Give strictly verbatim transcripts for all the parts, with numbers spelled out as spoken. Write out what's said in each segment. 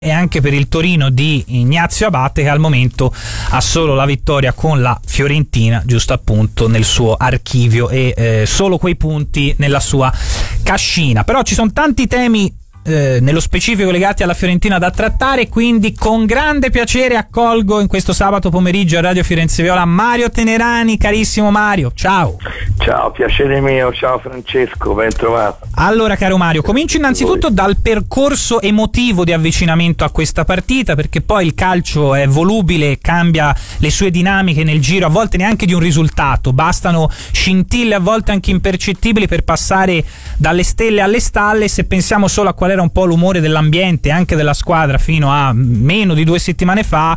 e anche per il Torino di Ignazio Abate, che al momento ha solo la vittoria con la Fiorentina, giusto appunto, nel suo archivio e eh, solo quei punti nella sua cascina. Però ci sono tanti temi Eh, nello specifico legati alla Fiorentina da trattare, quindi con grande piacere accolgo in questo sabato pomeriggio a Radio Firenze Viola Mario Tenerani. Carissimo Mario, ciao. Ciao, piacere mio, ciao Francesco, ben trovato. Allora, caro Mario, comincio innanzitutto dal percorso emotivo di avvicinamento a questa partita, perché poi il calcio è volubile, cambia le sue dinamiche nel giro, a volte neanche di un risultato, bastano scintille a volte anche impercettibili per passare dalle stelle alle stalle. Se pensiamo solo a qual era un po' l'umore dell'ambiente, anche della squadra, fino a meno di due settimane fa,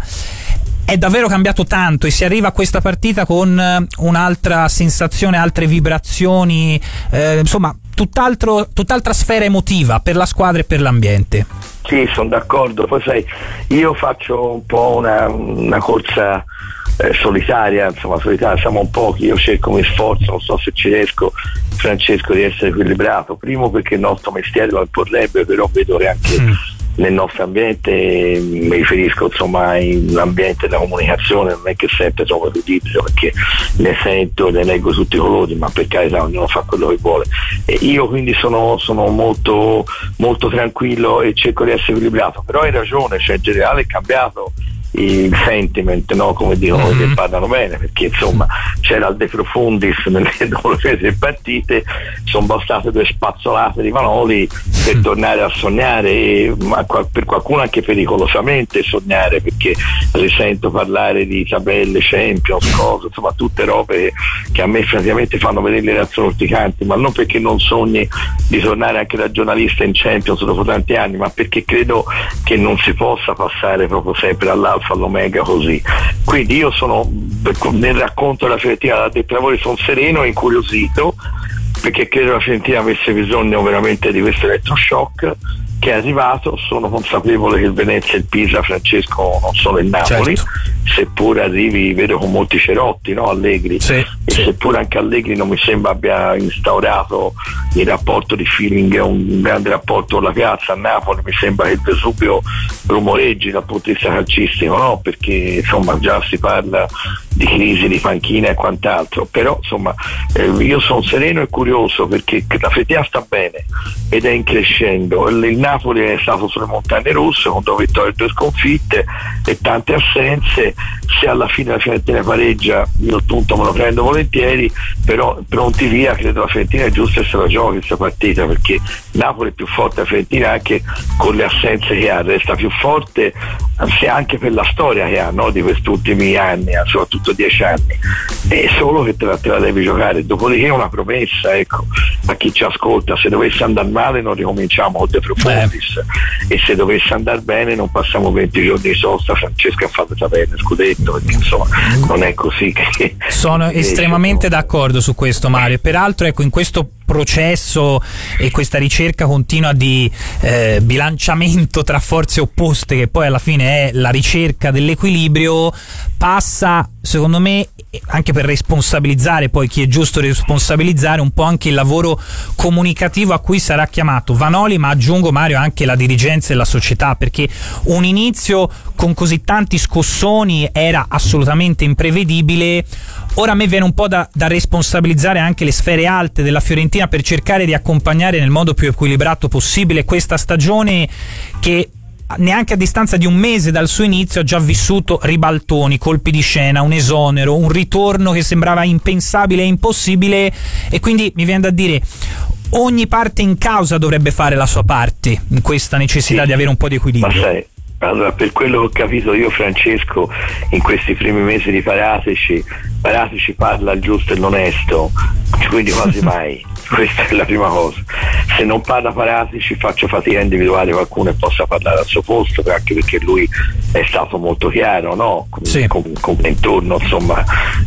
è davvero cambiato tanto e si arriva a questa partita con un'altra sensazione, altre vibrazioni, eh, insomma tutt'altro, tutt'altra sfera emotiva per la squadra e per l'ambiente. Sì, sono d'accordo. Poi sai, io faccio un po' una, una corsa eh, solitaria, insomma solitaria, siamo un pochi, io cerco, mi sforzo, non so se ci riesco, Francesco, di essere equilibrato. Primo perché il nostro mestiere lo imporrebbe, però vedo che anche mm. nel nostro ambiente, mi riferisco insomma all'ambiente della comunicazione, non è che sempre trovo equilibrio, perché ne sento, ne leggo tutti i colori, ma per carità ognuno fa quello che vuole. E io quindi sono, sono molto, molto tranquillo e cerco di essere equilibrato, però hai ragione, cioè in generale è cambiato il sentiment, no? Come dicono mm-hmm. che parlano bene, perché insomma c'era il De Profundis nelle dopo le tre partite, sono bastate due spazzolate di Vanoli per tornare a sognare, e, ma per qualcuno anche pericolosamente sognare, perché risento parlare di tabelle, Champions, cose, insomma tutte robe che a me praticamente fanno vedere le reazioni urticanti, ma non perché non sogni di tornare anche da giornalista in Champions dopo tanti anni, ma perché credo che non si possa passare proprio sempre all'alfa all'omega così. Quindi io sono, nel racconto della Fiorentina da detto lavori, sono sereno e incuriosito, perché credo la Fiorentina avesse bisogno veramente di questo elettroshock che è arrivato. Sono consapevole che il Venezia e il Pisa, Francesco, non sono il Napoli, certo. Seppure arrivi, vedo con molti cerotti, no? Allegri, sì, e sì. Seppure anche Allegri non mi sembra abbia instaurato il rapporto di feeling, un grande rapporto con la piazza. A Napoli mi sembra che il Vesuvio rumoreggi dal punto di vista calcistico, no? Perché insomma già si parla di crisi di panchina e quant'altro, però insomma eh, io sono sereno e curioso, perché la Fiorentina sta bene ed è in crescendo. Il, il Napoli è stato sulle montagne russe con due vittorie e due sconfitte e tante assenze. Se alla fine la Fiorentina pareggia, io il punto me lo prendo volentieri, però pronti via, credo la Fiorentina è giusto che se la giochi questa partita, perché Napoli è più forte della Fiorentina anche con le assenze che ha, resta più forte anche per la storia che ha, no? Di questi ultimi anni, soprattutto dieci anni, è solo che te la, te la devi giocare. Dopodiché è una promessa, ecco, a chi ci ascolta: se dovesse andare male non ricominciamo con De Profundis, e se dovesse andare bene non passiamo venti giorni di sosta, Francesco, a fare sapere scudetto, perché insomma non è così che sono che estremamente no. d'accordo su questo, Mario. Peraltro ecco, in questo processo e questa ricerca continua di eh, bilanciamento tra forze opposte, che poi alla fine è la ricerca dell'equilibrio, passa secondo me, anche per responsabilizzare poi chi è giusto responsabilizzare, un po' anche il lavoro comunicativo a cui sarà chiamato Vanoli, ma aggiungo, Mario, anche la dirigenza e la società, perché un inizio con così tanti scossoni era assolutamente imprevedibile. Ora a me viene un po' da, da responsabilizzare anche le sfere alte della Fiorentina per cercare di accompagnare nel modo più equilibrato possibile questa stagione che neanche a distanza di un mese dal suo inizio ha già vissuto ribaltoni, colpi di scena, un esonero, un ritorno che sembrava impensabile e impossibile, e quindi mi viene da dire ogni parte in causa dovrebbe fare la sua parte in questa necessità sì, di avere un po' di equilibrio. Ma sai, allora, per quello che ho capito io, Francesco, in questi primi mesi di Paratici, Paratici parla il giusto e l'onesto, quindi quasi mai. Questa è la prima cosa. Se non parla Paratici faccio fatica a individuare qualcuno che possa parlare al suo posto, anche perché lui è stato molto chiaro, no? Come, sì. come, come intorno, insomma,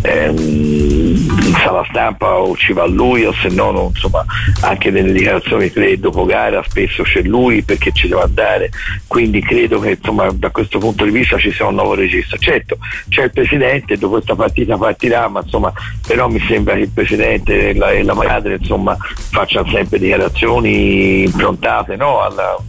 ehm, sala stampa o ci va lui, o se no, non, insomma, anche nelle dichiarazioni pre dopo gara spesso c'è lui perché ci deve andare, quindi credo che insomma da questo punto di vista ci sia un nuovo registro. Certo, c'è il presidente, dopo questa partita partirà, ma insomma, però mi sembra che il presidente e la, e la madre insomma facciano sempre dichiarazioni improntate, no? alla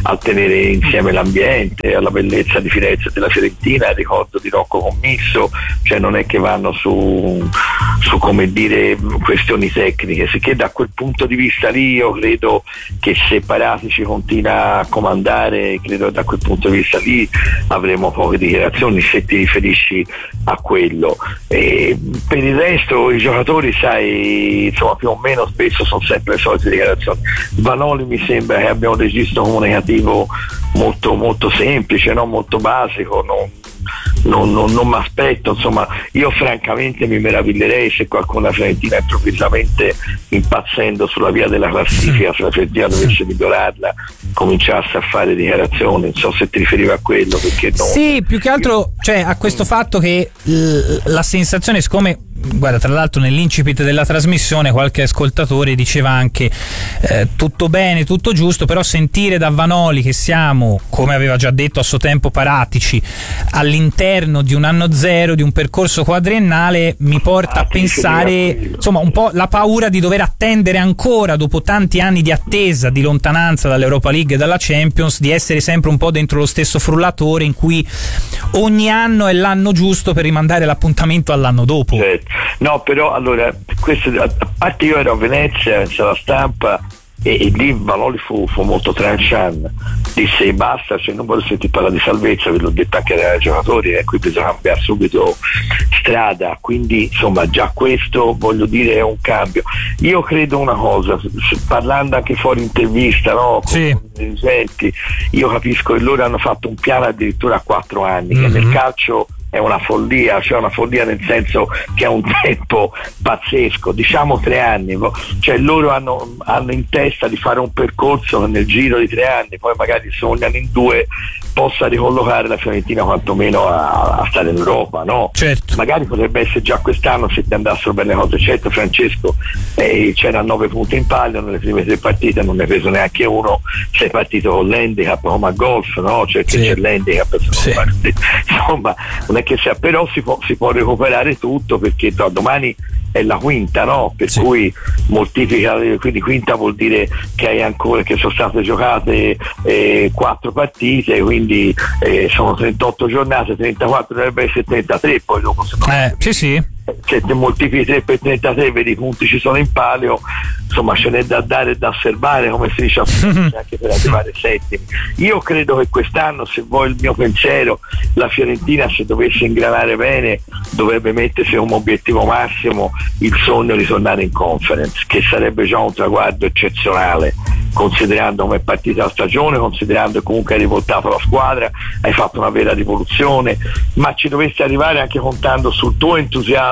a tenere insieme l'ambiente, alla bellezza di Firenze e della Fiorentina, al ricordo di Rocco Commisso, cioè non è che vanno su, su come dire questioni tecniche, sicché da quel punto di vista lì io credo che se Paratici continua a comandare, credo che da quel punto di vista lì avremo poche dichiarazioni, se ti riferisci a quello. E per il resto i giocatori, sai, insomma, più o meno spesso sono sempre le solite dichiarazioni. Vanoli mi sembra che abbia un registro comunicativo molto molto semplice, no? Molto basico, non non, non, non mi aspetto, insomma, io francamente mi meraviglierei se qualcuno Fiorentina improvvisamente impazzendo sulla via della classifica, se la Fiorentina dovesse migliorarla, cominciasse a fare dichiarazioni, non so se ti riferivi a quello, perché no. Sì, più che altro, cioè, a questo fatto che l- la sensazione, siccome guarda, tra l'altro nell'incipit della trasmissione qualche ascoltatore diceva anche eh, tutto bene, tutto giusto, però sentire da Vanoli che siamo, come aveva già detto a suo tempo Paratici, all'interno di un anno zero, di un percorso quadriennale, mi porta ah, a pensare, insomma, un po' la paura di dover attendere ancora, dopo tanti anni di attesa, di lontananza dall'Europa League e dalla Champions, di essere sempre un po' dentro lo stesso frullatore in cui ogni anno è l'anno giusto per rimandare l'appuntamento all'anno dopo. Certo. No, però allora, questo, a parte io ero a Venezia, c'è la stampa e, e lì Vanoli fu, fu molto tranchant, disse basta, cioè non voglio sentire parlare di salvezza, ve l'ho detto anche ai giocatori, e qui bisogna cambiare subito strada, quindi insomma già questo voglio dire è un cambio. Io credo una cosa, parlando anche fuori intervista, no, con sì. i dirigenti, io capisco che loro hanno fatto un piano addirittura a quattro anni, mm-hmm. che nel calcio è una follia, cioè una follia nel senso che è un tempo pazzesco, diciamo tre anni, cioè loro hanno, hanno in testa di fare un percorso che nel giro di tre anni, poi magari sognano in due, possa ricollocare la Fiorentina quantomeno a, a stare in Europa, no? Certo. Magari potrebbe essere già quest'anno se ti andassero bene le cose, certo Francesco, eh, c'era nove punti in palio nelle prime tre partite, non ne ha preso neanche uno, sei partito con l'handicap come a golf, no? Cioè che sì. c'è l'handicap, sì. insomma non è che sia, però si può, si può recuperare tutto, perché to, domani è la quinta, no? Per sì. cui moltiplica, quindi quinta vuol dire che hai ancora, che sono state giocate eh, quattro partite, quindi eh, sono trentotto giornate, trentaquattro dovrebbe essere trentatré, poi dopo se no, eh, sì sì se ti moltiplichi tre per trentatré, vedi i punti ci sono in palio, insomma ce n'è da dare e da osservare, come si dice anche per arrivare ai settimi. Io credo che quest'anno, se vuoi il mio pensiero, la Fiorentina, se dovesse ingranare bene, dovrebbe mettersi come obiettivo massimo il sogno di tornare in Conference, che sarebbe già un traguardo eccezionale, considerando come è partita la stagione, considerando che comunque hai rivoltato la squadra, hai fatto una vera rivoluzione, ma ci dovresti arrivare anche contando sul tuo entusiasmo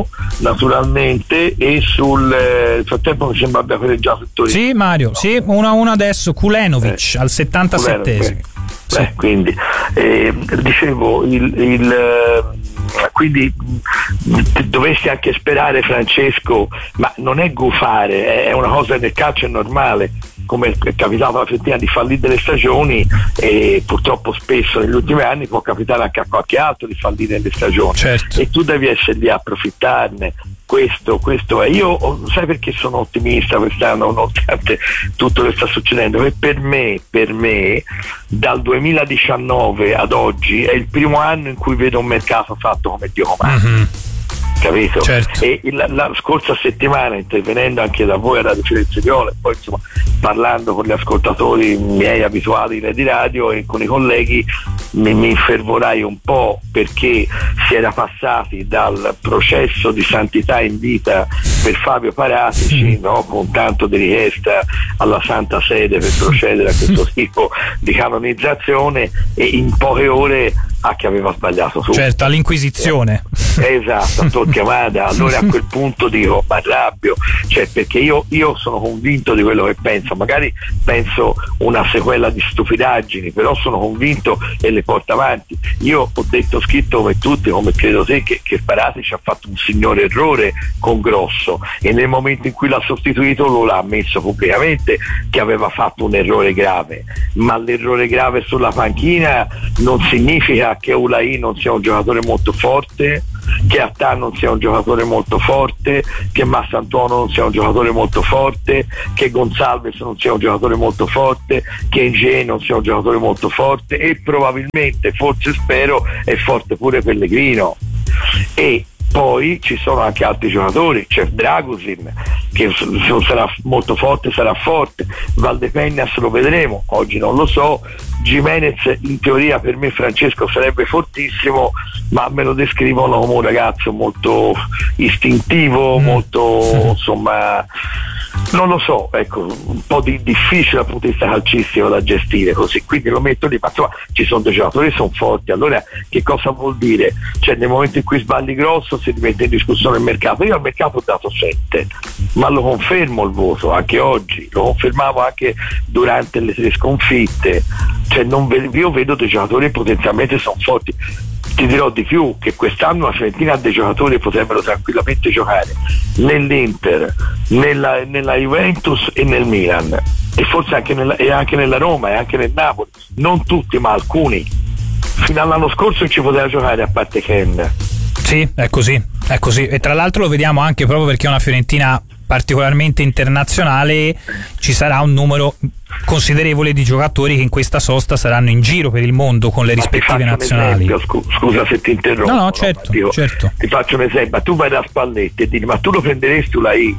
naturalmente e sul eh, nel frattempo mi sembra abbia pareggiato il Torino. Sì Mario, no. sì, uno a uno adesso Kulenovic eh. al settantasettesimo. Sì. Beh, quindi eh, dicevo il, il quindi dovresti anche sperare, Francesco, ma non è gufare, è una cosa nel calcio, è normale, come è capitato alla Fiorentina di fallire delle stagioni, e purtroppo spesso negli ultimi anni può capitare anche a qualche altro di fallire delle stagioni, certo. e tu devi essere lì a approfittarne. Questo, questo è. Io sai perché sono ottimista quest'anno, nonostante tutto che sta succedendo, che per me, per me dal duemiladiciannove ad oggi è il primo anno in cui vedo un mercato fatto come Dio comanda. Mm-hmm. Capito? Certo. E la, la scorsa settimana, intervenendo anche da voi a Radio Firenze Viola, e poi insomma parlando con gli ascoltatori miei abituali di radio e con i colleghi, mi, mi infervorai un po', perché si era passati dal processo di santità in vita per Fabio Paratici, no? Con tanto di richiesta alla Santa Sede per procedere a questo tipo di canonizzazione, e in poche ore a che aveva sbagliato tutto. Certo, all'Inquisizione. Eh, esatto, a Torquemada. Allora a quel punto dico, ma arrabbio, cioè, perché io, io sono convinto di quello che penso, magari penso una sequela di stupidaggini, però sono convinto e le porto avanti. Io ho detto, scritto come tutti, come credo te, che, che Paratici ha fatto un signore errore con Grosso, e nel momento in cui l'ha sostituito lo l'ha ammesso pubblicamente che aveva fatto un errore grave, ma l'errore grave sulla panchina non significa che Ulai non sia un giocatore molto forte, che Attà non sia un giocatore molto forte, che Massantuono non sia un giocatore molto forte, che Gonzalez non sia un giocatore molto forte, che N'Jie non sia un giocatore molto forte, e probabilmente, forse spero, è forte pure Pellegrino. E poi ci sono anche altri giocatori, c'è Dragusin che se sarà molto forte sarà forte, Valdepeñas lo vedremo, oggi non lo so, Gimenez in teoria per me, Francesco, sarebbe fortissimo, ma me lo descrivono come un ragazzo molto istintivo, mm. molto insomma non lo so, ecco, un po' di difficile dal punto di vista calcistico da gestire così, quindi lo metto lì, ma insomma ci sono dei giocatori che sono forti, allora che cosa vuol dire? Cioè nel momento in cui sbagli grosso si mette in discussione il mercato. Io al mercato ho dato sette, ma lo confermo il voto anche oggi, lo confermavo anche durante le tre sconfitte, cioè non ve- io vedo dei giocatori che potenzialmente sono forti. Ti dirò di più, che quest'anno la Fiorentina ha dei giocatori che potrebbero tranquillamente giocare nell'Inter, nella, nella Juventus e nel Milan, e forse anche nella, e anche nella Roma e anche nel Napoli, non tutti ma alcuni. Fino all'anno scorso non ci poteva giocare a parte Ken. Sì, è così, è così, e tra l'altro lo vediamo anche proprio perché è una Fiorentina particolarmente internazionale, ci sarà un numero considerevole di giocatori che in questa sosta saranno in giro per il mondo con le rispettive nazionali. Esempio, scusa se ti interrompo. No, no, certo, no, certo. Ti faccio un esempio, tu vai da Spalletti e dici ma tu lo prenderesti Ulai?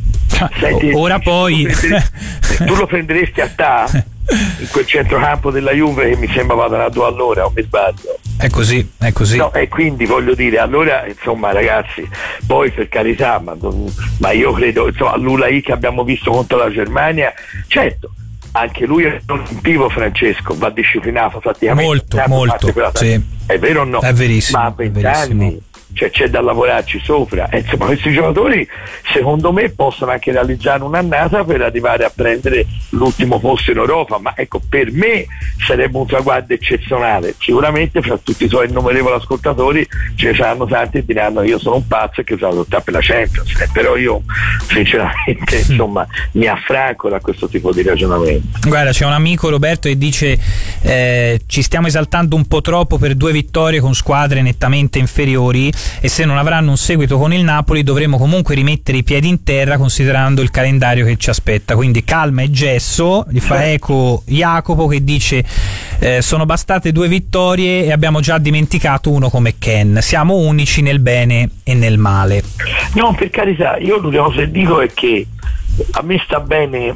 Senti, ora poi tu, prenderesti, tu lo prenderesti a Attà in quel centrocampo della Juve che mi sembra vadano a due all'ora, o mi sbaglio? È così, è così. No, e quindi voglio dire, allora insomma ragazzi, poi per carità, ma, ma io credo, insomma, l'Ulai che abbiamo visto contro la Germania, certo, anche lui è un vivo, Francesco, va disciplinato praticamente molto, molto, sì. È vero o no? È verissimo, ma a vent'anni cioè c'è da lavorarci sopra, e insomma questi giocatori secondo me possono anche realizzare un'annata per arrivare a prendere l'ultimo posto in Europa, ma ecco, per me sarebbe un traguardo eccezionale. Sicuramente fra tutti i suoi innumerevoli ascoltatori ce ne saranno tanti e diranno io sono un pazzo e che sono lottare per la Champions, eh, però io sinceramente insomma mi affranco da questo tipo di ragionamento. Guarda, c'è un amico, Roberto, che dice eh, ci stiamo esaltando un po' troppo per due vittorie con squadre nettamente inferiori, e se non avranno un seguito con il Napoli dovremo comunque rimettere i piedi in terra considerando il calendario che ci aspetta. Quindi calma e gesso. Gli fa eco Jacopo che dice eh, sono bastate due vittorie e abbiamo già dimenticato uno come Ken, siamo unici nel bene e nel male. No, per carità, io l'unica cosa che dico è che a me sta bene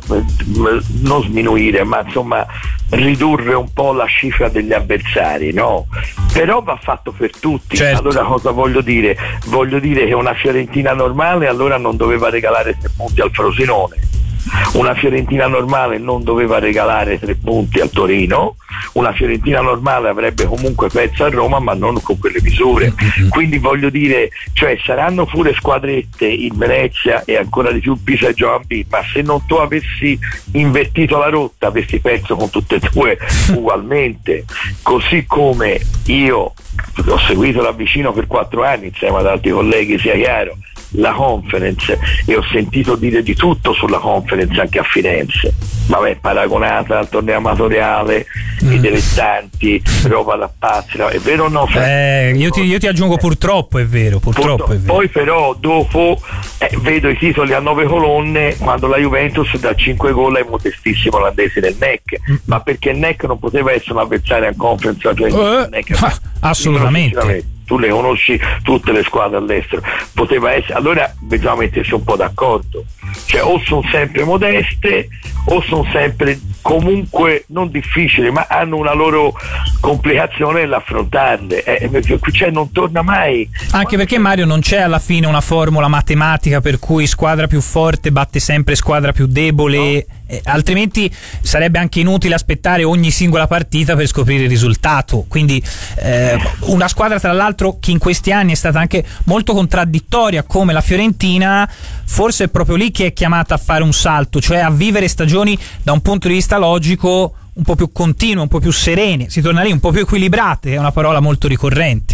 non sminuire, ma insomma ridurre un po' la cifra degli avversari, no? Però va fatto per tutti. Certo. Allora cosa voglio dire? Voglio dire che una Fiorentina normale allora non doveva regalare tre punti al Frosinone, una Fiorentina normale non doveva regalare tre punti al Torino, una Fiorentina normale avrebbe comunque perso a Roma, ma non con quelle misure. Quindi voglio dire, cioè saranno pure squadrette in Venezia e ancora di più Pisa e Gioambì, ma se non tu avessi invertito la rotta avresti perso con tutte e due ugualmente. Così come io ho seguito da vicino per quattro anni insieme ad altri colleghi, sia chiaro, la Conference, e ho sentito dire di tutto sulla Conference anche a Firenze, vabbè, paragonata al torneo amatoriale, mm. i dilettanti, roba da pazzi, no? È vero o no? Eh, io, ti, io ti aggiungo purtroppo è vero, purtroppo, purtroppo è vero. Poi però dopo eh, vedo i titoli a nove colonne quando la Juventus dà cinque gol ai modestissimi olandesi del N E C, mm. ma perché il N E C non poteva essere un avversario in Conference, cioè uh, N E C, ah, assolutamente. Tu le conosci tutte le squadre all'estero, poteva essere, allora bisogna mettersi un po' d'accordo, cioè o sono sempre modeste o sono sempre comunque non difficili, ma hanno una loro complicazione nell'affrontarle, eh, cioè non torna mai. Anche perché, Mario, non c'è alla fine una formula matematica per cui squadra più forte batte sempre squadra più debole, no. eh, altrimenti sarebbe anche inutile aspettare ogni singola partita per scoprire il risultato. Quindi eh, una squadra, tra l'altro, che in questi anni è stata anche molto contraddittoria come la Fiorentina, forse è proprio lì che è chiamata a fare un salto, cioè a vivere stagioni da un punto di vista logico un po' più continue, un po' più serene, si torna lì un po' più equilibrate, è una parola molto ricorrente.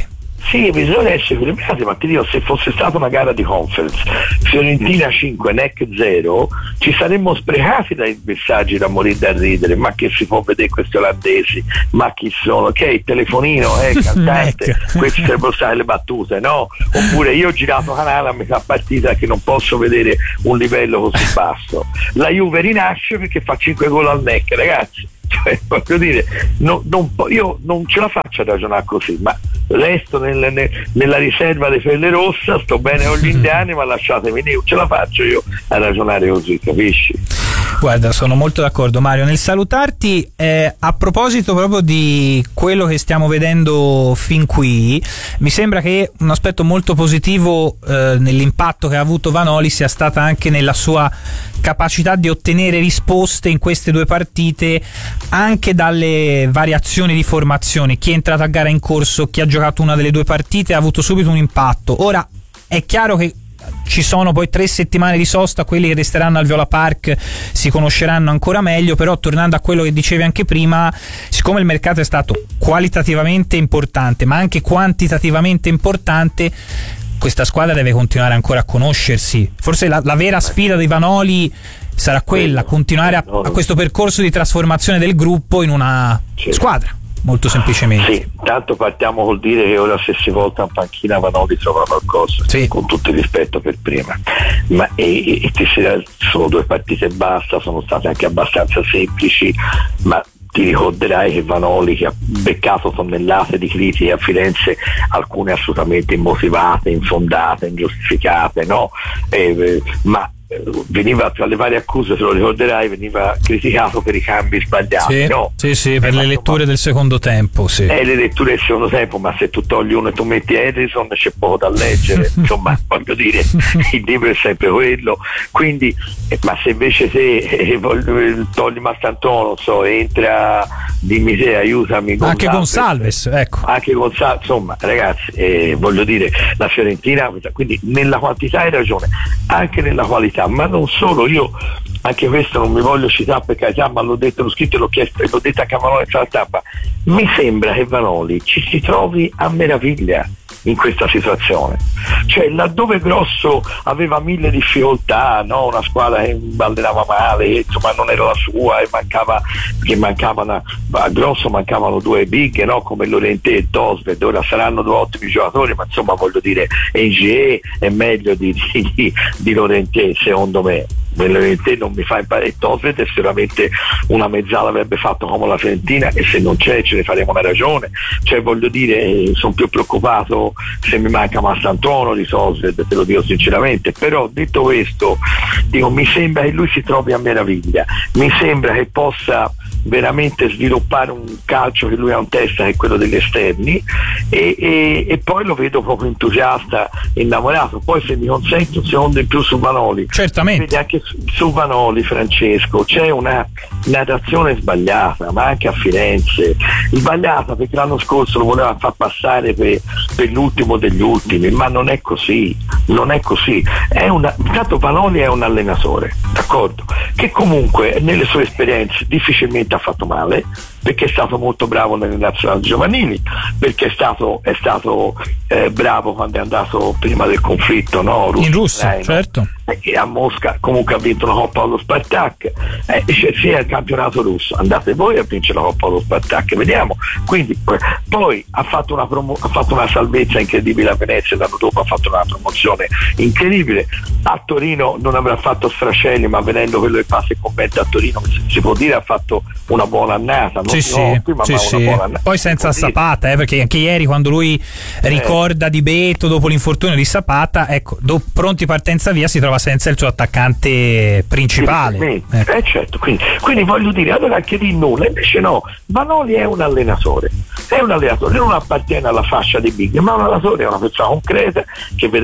sì, bisogna essere equilibrati, ma ti dico, se fosse stata una gara di conference, Fiorentina cinque, N E C zero, ci saremmo sprecati dai messaggi da morire da ridere, ma che si può vedere questi olandesi, ma chi sono, che okay, telefonino, eh, cantante, queste sarebbero state le battute, no? Oppure io ho girato canale a metà partita che non posso vedere un livello così basso. La Juve rinasce perché fa cinque gol al N E C, ragazzi. Cioè, voglio dire, no, non, io non ce la faccio a ragionare così, ma resto nel, nel, nella riserva dei Pelle Rossa, sto bene con gli indiani, ma lasciatemi, io ce la faccio io a ragionare così, capisci? Guarda, sono molto d'accordo, Mario. Nel salutarti, eh, a proposito proprio di quello che stiamo vedendo fin qui, mi sembra che un aspetto molto positivo eh, nell'impatto che ha avuto Vanoli sia stata anche nella sua capacità di ottenere risposte in queste due partite anche dalle variazioni di formazione. Chi è entrato a gara in corso, chi ha giocato una delle due partite ha avuto subito un impatto. Ora è chiaro che ci sono poi tre settimane di sosta, quelli che resteranno al Viola Park si conosceranno ancora meglio, però tornando a quello che dicevi anche prima, siccome il mercato è stato qualitativamente importante ma anche quantitativamente importante, questa squadra deve continuare ancora a conoscersi. Forse la, la vera sfida di Vanoli sarà quella, continuare a, a questo percorso di trasformazione del gruppo in una squadra, molto semplicemente. Sì, tanto partiamo col dire che ora se si volta in panchina Vanoli trova qualcosa, sì, con tutto il rispetto per prima, ma e, e, e sono due partite e basta, sono state anche abbastanza semplici, ma ti ricorderai che Vanoli, che ha beccato tonnellate di critiche a Firenze, alcune assolutamente immotivate, infondate, ingiustificate, no? Eh, ma veniva, tra le varie accuse, te lo ricorderai, veniva criticato per i cambi sbagliati, sì, no? Sì, sì, per eh, le letture ma, del secondo tempo, sì. Eh, le letture del secondo tempo, ma se tu togli uno e tu metti Edison c'è poco da leggere, insomma, voglio dire, il libro è sempre quello, quindi, eh, ma se invece te eh, togli Mastantuono, so, entra, dimmi te, aiutami, con anche con Salves, ecco. Anche con Salves, insomma, ragazzi, eh, voglio dire, la Fiorentina, quindi nella quantità hai ragione, anche nella qualità, ma non solo. Io anche questo non mi voglio citare per carità, ma l'ho detto, l'ho scritto e l'ho chiesto e l'ho detto anche a Vanoli alla tappa. Mi sembra che Vanoli ci si trovi a meraviglia in questa situazione, cioè laddove Grosso aveva mille difficoltà, no? Una squadra che ballerava male, insomma non era la sua e mancava, che mancavano a Grosso mancavano due big, no? Come Lorente e Tosved, ora saranno due ottimi giocatori, ma insomma voglio dire Engie è meglio di, di, di Lorente secondo me. Lorente non mi fa imparare, Tosved è sicuramente una mezzala, avrebbe fatto come la Fiorentina, e se non c'è ce ne faremo una ragione, cioè voglio dire, sono più preoccupato se mi manca Mastantuono di Tosved, te lo dico sinceramente. Però detto questo, dico, mi sembra che lui si trovi a meraviglia, mi sembra che possa veramente sviluppare un calcio che lui ha in testa, che è quello degli esterni, e, e, e poi lo vedo proprio entusiasta, innamorato. Poi se mi consenti un secondo in più su Vanoli, certamente, vedi anche su, su Vanoli, Francesco, c'è una narrazione sbagliata, ma anche a Firenze sbagliata, perché l'anno scorso lo voleva far passare per, per l'ultimo degli ultimi, ma non è così, non è così. È una, intanto Vanoli è un allenatore, d'accordo, che comunque nelle sue esperienze difficilmente ha fatto male, perché è stato molto bravo nelle nazionali giovanili, perché è stato, è stato eh, bravo quando è andato prima del conflitto, no? Russia, in Russia, eh, certo, e a Mosca comunque ha vinto la Coppa allo Spartak, eh, cioè, sì, è il campionato russo, andate voi a vincere la Coppa allo Spartak, vediamo. Quindi poi ha fatto una promo- ha fatto una salvezza incredibile a Venezia, l'anno dopo ha fatto una promozione incredibile. A Torino non avrà fatto strascelli, ma venendo quello che passa e commenta a Torino, si può dire ha fatto una buona annata, non sì, sì, ottima, sì, ma sì. una buona annata. Poi senza Zapata, eh, perché anche ieri quando lui ricorda eh. Di Beto dopo l'infortunio di Zapata, ecco, do, pronti partenza via, si trova senza il suo attaccante principale. Sì, sì, eh. eh certo, quindi, quindi voglio dire, allora anche di nulla, invece no, Vanoli è un allenatore, è un allenatore, non appartiene alla fascia di big, ma un allenatore è una persona concreta che vede il calcio,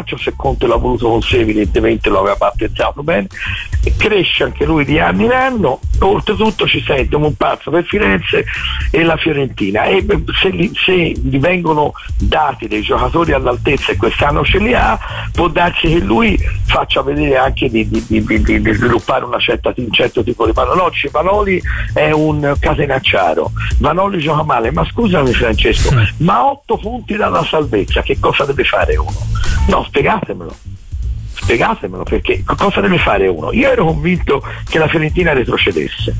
calcio, se Conte l'ha voluto con sé evidentemente lo aveva battezzato bene, e cresce anche lui di anno in anno. Oltretutto ci sente un pazzo per Firenze e la Fiorentina, e se gli, se gli vengono dati dei giocatori all'altezza e quest'anno ce li ha, può darsi che lui faccia vedere anche di, di, di, di, di sviluppare una certa, un certo tipo di pallone. No, dice Vanoli è un catenacciaro, Vanoli gioca male, ma scusami Francesco, ma otto punti dalla salvezza, che cosa deve fare uno? No, spiegatemelo spiegatemelo perché cosa deve fare uno? Io ero convinto che la Fiorentina retrocedesse,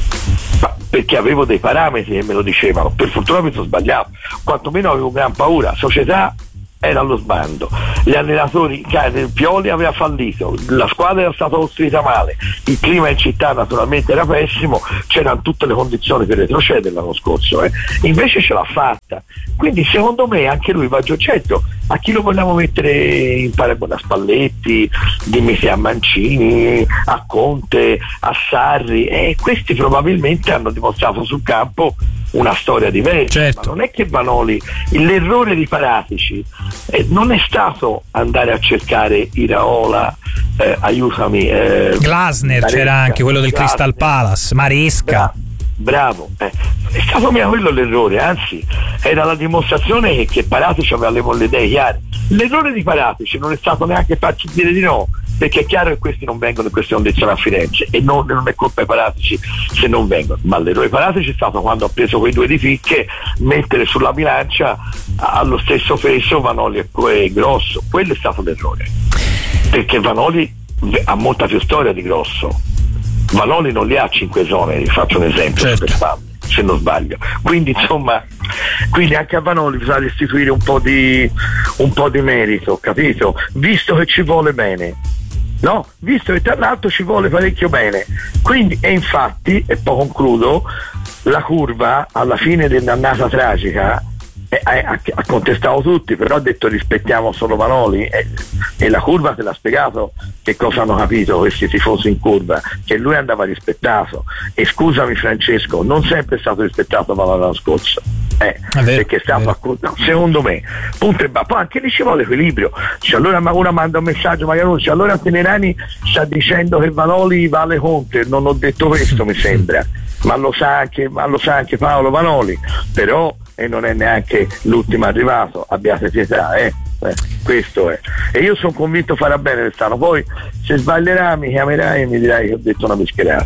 ma perché avevo dei parametri che me lo dicevano. Per fortuna mi sono sbagliato, quantomeno avevo gran paura. Società era allo sbando, gli allenatori, Pioli aveva fallito, la squadra era stata costruita male, il clima in città naturalmente era pessimo, c'erano tutte le condizioni per retrocedere l'anno scorso, eh. Invece ce l'ha fatta. Quindi secondo me anche lui va certo. A chi lo vogliamo mettere in paragone? A Spalletti, dimmi a Mancini, a Conte, a Sarri, e questi probabilmente hanno dimostrato sul campo una storia diversa. Certo. Ma non è che Vanoli, l'errore di Paratici eh, non è stato andare a cercare Iraola, eh, aiutami, eh, Glasner, Maresca, c'era anche quello del Glasner, Crystal Palace, Maresca. Bravo, eh. È stato mio quello l'errore, anzi era la dimostrazione che, che Paratici aveva le, le idee chiare. L'errore di Paratici non è stato neanche farci dire di no, perché è chiaro che questi non vengono in queste condizioni a Firenze, e non, non è colpa di Paratici se non vengono, ma l'errore di Paratici è stato quando ha preso quei due di picche, mettere sulla bilancia allo stesso peso Vanoli e Grosso. Quello è stato l'errore, perché Vanoli ha molta più storia di Grosso. Vanoli non li ha cinque zone, faccio un esempio, certo, per farlo, se non sbaglio. Quindi insomma, quindi anche a Vanoli bisogna restituire un po' di un po' di merito, capito? Visto che ci vuole bene, no? Visto che tra l'altro ci vuole parecchio bene. Quindi, e infatti, e poi concludo, la curva alla fine dell'annata tragica ha, ha contestato tutti, però ha detto rispettiamo solo Vanoli, e, e la curva te l'ha spiegato che cosa hanno capito questi tifosi in curva, che lui andava rispettato. E scusami Francesco, non sempre è stato rispettato Vanoli l'anno scorso, eh, vero, perché è stato a, no, secondo me punto e ba. Poi anche lì ci vuole equilibrio, cioè, allora una manda un messaggio magari, cioè, allora Tenerani sta dicendo che Vanoli vale Conte. Non ho detto questo, mi sembra, ma lo sa anche, ma lo sa anche Paolo Vanoli, però e non è neanche l'ultimo arrivato, abbiate pietà, eh. Eh, questo è, e io sono convinto farà bene quest'anno. Poi se sbaglierà mi chiamerai e mi dirai che ho detto una mischerata.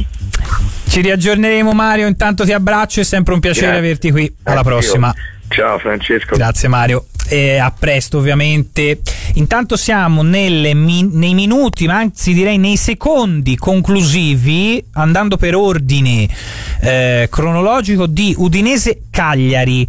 Ci riaggiorneremo, Mario, intanto ti abbraccio, è sempre un piacere Grazie. averti qui, alla Anch'io. prossima. Ciao Francesco. Grazie Mario, e a presto ovviamente. Intanto siamo nelle min- nei minuti, ma anzi direi nei secondi conclusivi, andando per ordine eh, cronologico, di Udinese Cagliari.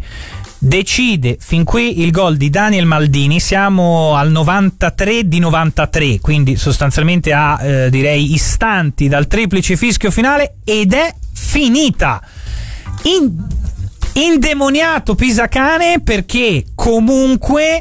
Decide fin qui il gol di Daniel Maldini, siamo al novantatré di novantatré, quindi sostanzialmente a eh, direi istanti dal triplice fischio finale, ed è finita. In indemoniato Pisacane, perché comunque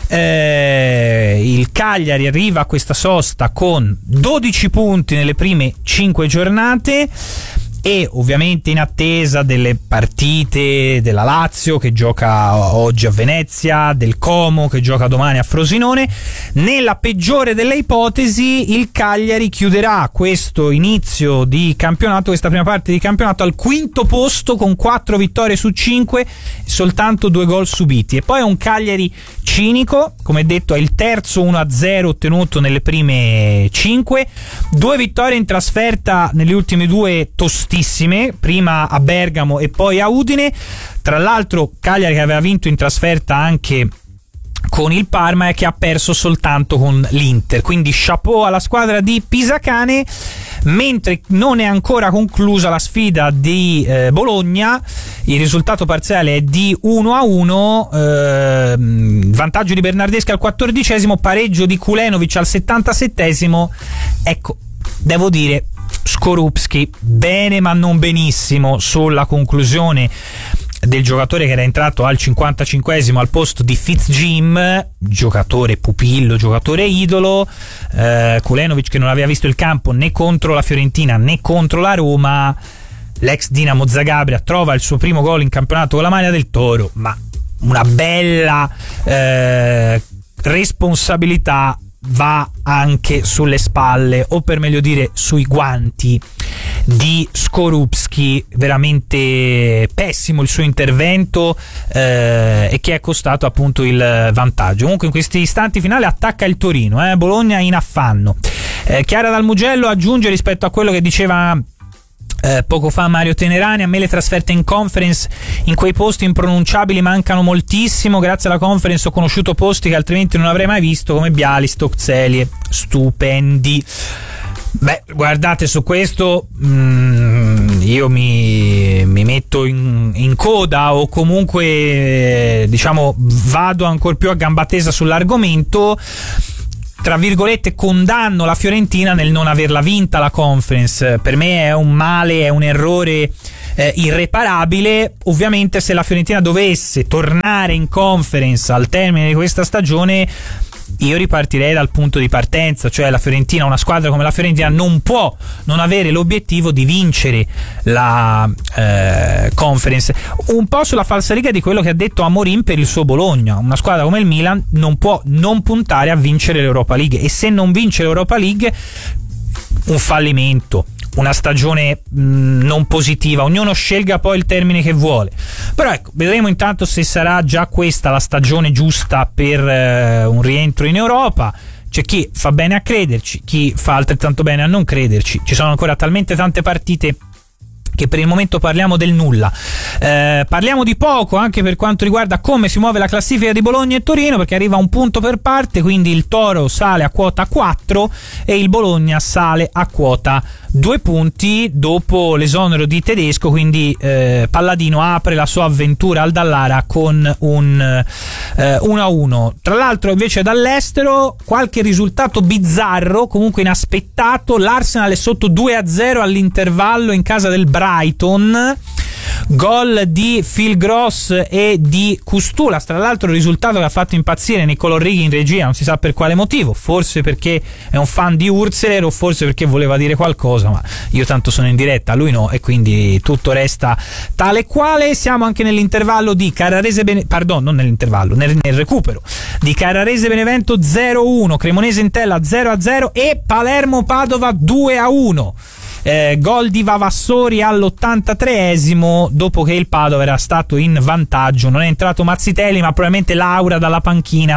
eh, il Cagliari arriva a questa sosta con dodici punti nelle prime cinque giornate, e ovviamente in attesa delle partite della Lazio che gioca oggi a Venezia, del Como che gioca domani a Frosinone. Nella peggiore delle ipotesi il Cagliari chiuderà questo inizio di campionato, questa prima parte di campionato, al quinto posto con quattro vittorie su cinque, soltanto due gol subiti. E poi è un Cagliari cinico, come detto è il terzo uno a zero ottenuto nelle prime cinque, due vittorie in trasferta nelle ultime due tostine, prima a Bergamo e poi a Udine. Tra l'altro Cagliari che aveva vinto in trasferta anche con il Parma e che ha perso soltanto con l'Inter, quindi chapeau alla squadra di Pisacane. Mentre non è ancora conclusa la sfida di eh, Bologna, il risultato parziale è di uno a uno, eh, vantaggio di Bernardeschi al quattordicesimo, pareggio di Kulenovic al settantasettesimo. Ecco, devo dire Skorupski bene ma non benissimo sulla conclusione del giocatore che era entrato al cinquantacinquesimo al posto di Fitzjim, giocatore pupillo, giocatore idolo. eh, Kulenovic che non aveva visto il campo né contro la Fiorentina né contro la Roma. L'ex Dinamo Zagabria trova il suo primo gol in campionato con la maglia del Toro, ma una bella eh, responsabilità va anche sulle spalle, o per meglio dire sui guanti di Skorupski. Veramente pessimo il suo intervento, eh, e che è costato appunto il vantaggio. Comunque in questi istanti finali attacca il Torino, eh? Bologna in affanno. eh, Chiara Dal Mugello aggiunge rispetto a quello che diceva Eh, poco fa Mario Tenerani: a me le trasferte in conference in quei posti impronunciabili mancano moltissimo. Grazie alla conference ho conosciuto posti che altrimenti non avrei mai visto, come Bialystok, Zelie, stupendi. Beh, guardate, su questo mh, io mi, mi metto in, in coda, o comunque eh, diciamo vado ancora più a gamba tesa sull'argomento. Tra virgolette condanno la Fiorentina nel non averla vinta la conference. Per me è un male, è un errore eh, irreparabile. Ovviamente se la Fiorentina dovesse tornare in conference al termine di questa stagione, io ripartirei dal punto di partenza, cioè la Fiorentina, una squadra come la Fiorentina non può non avere l'obiettivo di vincere la eh, conference. Un po' sulla falsariga di quello che ha detto Amorim per il suo Bologna: una squadra come il Milan non può non puntare a vincere l'Europa League, e se non vince l'Europa League un fallimento, una stagione mh, non positiva. Ognuno scelga poi il termine che vuole, però ecco, vedremo intanto se sarà già questa la stagione giusta per eh, un rientro in Europa. C'è chi fa bene a crederci, chi fa altrettanto bene a non crederci. Ci sono ancora talmente tante partite che per il momento parliamo del nulla. Eh, parliamo di poco anche per quanto riguarda come si muove la classifica di Bologna e Torino, perché arriva un punto per parte, quindi il Toro sale a quota quattro e il Bologna sale a quota due punti dopo l'esonero di Tedesco, quindi eh, Palladino apre la sua avventura al Dallara con un eh, uno a uno. Tra l'altro invece dall'estero qualche risultato bizzarro, comunque inaspettato. L'Arsenal è sotto due a zero all'intervallo in casa del Brighton, gol di Phil Gross e di Custula. Tra l'altro il risultato che ha fatto impazzire Niccolò Righi in regia, non si sa per quale motivo, forse perché è un fan di Urzeler o forse perché voleva dire qualcosa, ma io tanto sono in diretta, lui no, e quindi tutto resta tale quale. Siamo anche nell'intervallo di Carrarese Bene... pardon, non nell'intervallo, nel, nel recupero di Carrarese Benevento zero a uno, Cremonese Entella zero a zero e Palermo Padova due a uno. Eh, gol di Vavassori all'ottantatreesimo, dopo che il Padova era stato in vantaggio. Non è entrato Mazzitelli, ma probabilmente Laura dalla panchina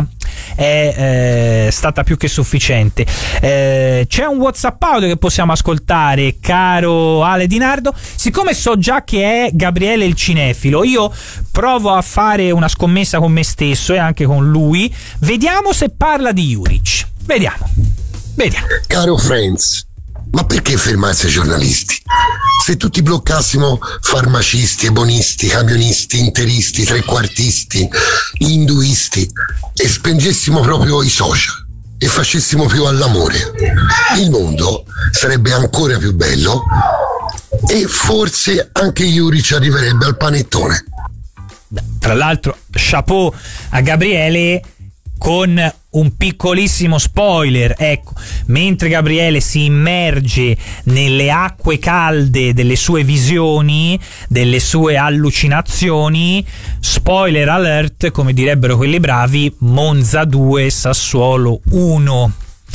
è eh, stata più che sufficiente. Eh, c'è un WhatsApp audio che possiamo ascoltare, caro Ale Di Nardo. Siccome so già che è Gabriele il cinefilo, io provo a fare una scommessa con me stesso e anche con lui. Vediamo se parla di Juric. Vediamo. Vediamo. Caro Friends, ma perché fermarsi ai giornalisti? Se tutti bloccassimo farmacisti, ebonisti, camionisti, interisti, trequartisti, induisti e spengessimo proprio i social e facessimo più all'amore, il mondo sarebbe ancora più bello e forse anche Juric arriverebbe al panettone. Tra l'altro, chapeau a Gabriele, con un piccolissimo spoiler, ecco, mentre Gabriele si immerge nelle acque calde delle sue visioni, delle sue allucinazioni, spoiler alert, come direbbero quelli bravi, Monza due, Sassuolo uno.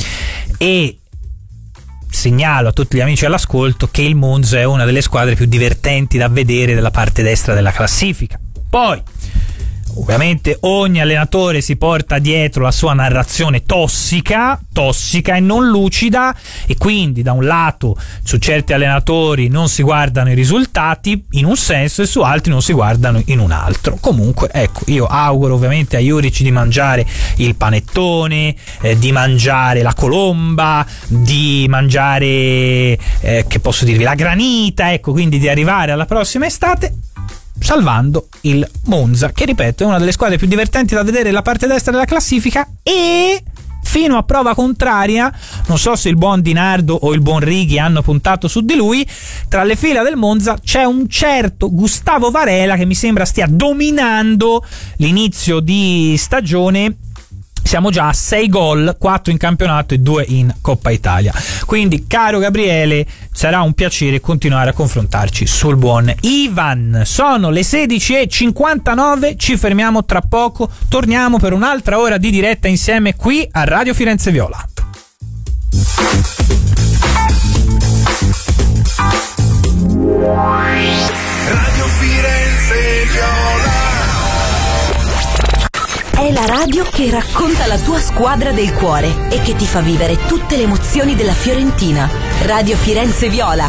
E segnalo a tutti gli amici all'ascolto che il Monza è una delle squadre più divertenti da vedere dalla parte destra della classifica. Poi ovviamente ogni allenatore si porta dietro la sua narrazione tossica, tossica e non lucida, e quindi da un lato su certi allenatori non si guardano i risultati in un senso e su altri non si guardano in un altro. Comunque ecco, io auguro ovviamente a Juric di mangiare il panettone, eh, di mangiare la colomba, di mangiare eh, che posso dirvi, la granita, ecco, quindi di arrivare alla prossima estate salvando il Monza, che ripeto è una delle squadre più divertenti da vedere la parte destra della classifica. E fino a prova contraria, non so se il buon Di Nardo o il buon Righi hanno puntato su di lui, tra le fila del Monza c'è un certo Gustavo Varela che mi sembra stia dominando l'inizio di stagione siamo già a sei gol, quattro in campionato e due in Coppa Italia. Quindi, caro Gabriele, sarà un piacere continuare a confrontarci sul buon Ivan. Sono le sedici e cinquantanove, ci fermiamo tra poco, torniamo per un'altra ora di diretta insieme qui a Radio Firenze Viola. Radio Firenze Viola è la radio che racconta la tua squadra del cuore e che ti fa vivere tutte le emozioni della Fiorentina. Radio Firenze Viola.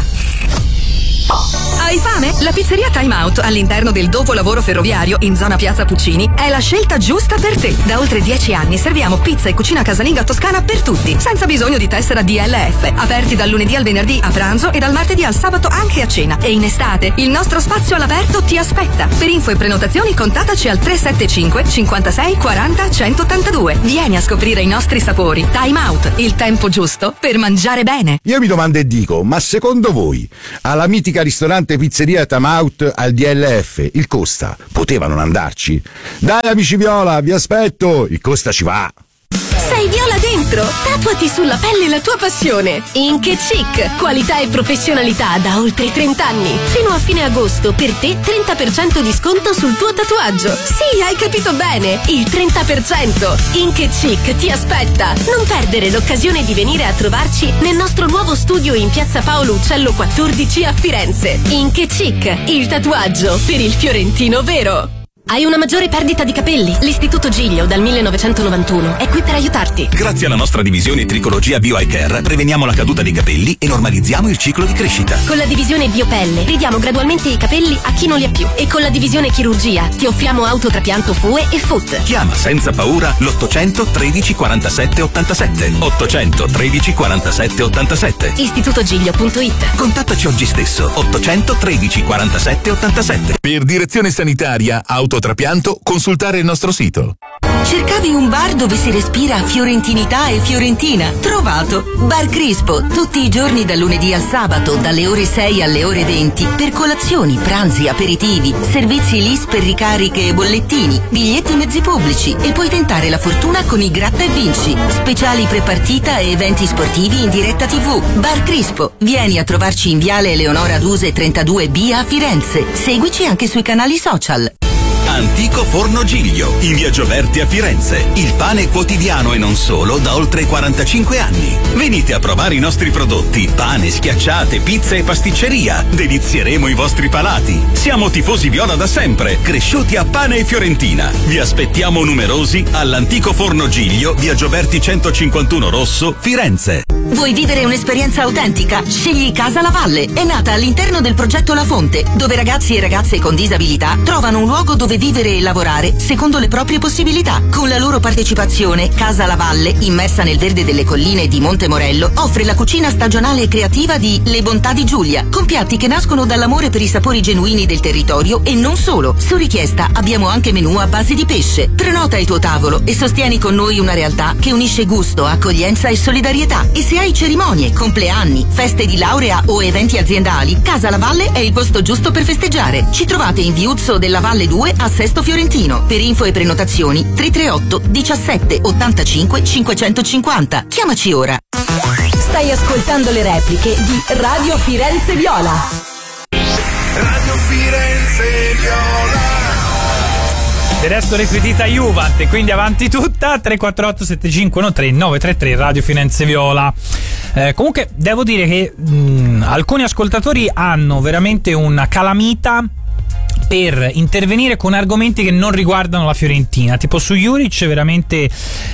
Hai fame? La pizzeria Time Out all'interno del dopolavoro ferroviario in zona Piazza Puccini è la scelta giusta per te. Da oltre dieci anni serviamo pizza e cucina casalinga toscana per tutti, senza bisogno di tessera D L F. Aperti dal lunedì al venerdì a pranzo e dal martedì al sabato anche a cena. E in estate il nostro spazio all'aperto ti aspetta. Per info e prenotazioni contattaci al tre sette cinque cinquantasei quaranta centottantadue. Vieni a scoprire i nostri sapori. Time Out, il tempo giusto per mangiare bene. Io mi domando e dico, ma secondo voi alla mitica ristorante pizzeria Time Out al D L F il Costa poteva non andarci? Dai amici Viola, vi aspetto, il Costa ci va. Sei Viola dentro? Tatuati sulla pelle la tua passione. Ink e Chic, qualità e professionalità da oltre trenta anni. Fino a fine agosto per te trenta per cento di sconto sul tuo tatuaggio. Sì, hai capito bene, il trenta per cento. Ink e Chic ti aspetta. Non perdere l'occasione di venire a trovarci nel nostro nuovo studio in piazza Paolo Uccello quattordici a Firenze. Ink e Chic, il tatuaggio per il fiorentino vero. Hai una maggiore perdita di capelli? L'Istituto Giglio dal millenovecentonovantuno è qui per aiutarti. Grazie alla nostra divisione Tricologia Bio Eye Care preveniamo la caduta dei capelli e normalizziamo il ciclo di crescita. Con la divisione Biopelle ridiamo gradualmente i capelli a chi non li ha più. E con la divisione Chirurgia ti offriamo autotrapianto F U E e F U T. Chiama senza paura l'ottocento tredici quarantasette ottantasette. ottocento tredici quarantasette ottantasette. istitutogiglio punto it. Contattaci oggi stesso. ottocento tredici quarantasette ottantasette. Per direzione sanitaria, autotrapianto, consultare il nostro sito. Cercavi un bar dove si respira fiorentinità e fiorentina? Trovato! Bar Crispo, tutti i giorni dal lunedì al sabato, dalle ore sei alle ore venti, per colazioni, pranzi, aperitivi, servizi L I S per ricariche e bollettini, biglietti mezzi pubblici e puoi tentare la fortuna con i Gratta e Vinci, speciali prepartita e eventi sportivi in diretta tivù. Bar Crispo, vieni a trovarci in Viale Eleonora Duse trentadue B a Firenze. Seguici anche sui canali social. Antico Forno Giglio, in via Gioberti a Firenze. Il pane quotidiano e non solo da oltre quarantacinque anni. Venite a provare i nostri prodotti, pane, schiacciate, pizza e pasticceria. Delizieremo i vostri palati. Siamo tifosi viola da sempre, cresciuti a pane e fiorentina. Vi aspettiamo numerosi all'Antico Forno Giglio, via Gioberti centocinquantuno Rosso, Firenze. Vuoi vivere un'esperienza autentica? Scegli Casa La Valle. È nata all'interno del progetto La Fonte, dove ragazzi e ragazze con disabilità trovano un luogo dove vivere e lavorare secondo le proprie possibilità. Con la loro partecipazione, Casa La Valle, immersa nel verde delle colline di Monte Morello, offre la cucina stagionale e creativa di Le Bontà di Giulia, con piatti che nascono dall'amore per i sapori genuini del territorio e non solo. Su richiesta abbiamo anche menù a base di pesce. Prenota il tuo tavolo e sostieni con noi una realtà che unisce gusto, accoglienza e solidarietà. E se hai cerimonie, compleanni, feste di laurea o eventi aziendali, Casa La Valle è il posto giusto per festeggiare. Ci trovate in Viuzzo della Valle due a Sesto Fiorentino. Per info e prenotazioni tre tre otto diciassette ottantacinque cinquecentocinquanta. Chiamaci ora. Stai ascoltando le repliche di Radio Firenze Viola. Radio Firenze Viola. Del resto requisita Juvat, quindi avanti tutta. Tre quattro otto sette cinque uno tre nove tre tre Radio Firenze Viola. Eh, comunque devo dire che mh, alcuni ascoltatori hanno veramente una calamita per intervenire con argomenti che non riguardano la Fiorentina, tipo su Juric veramente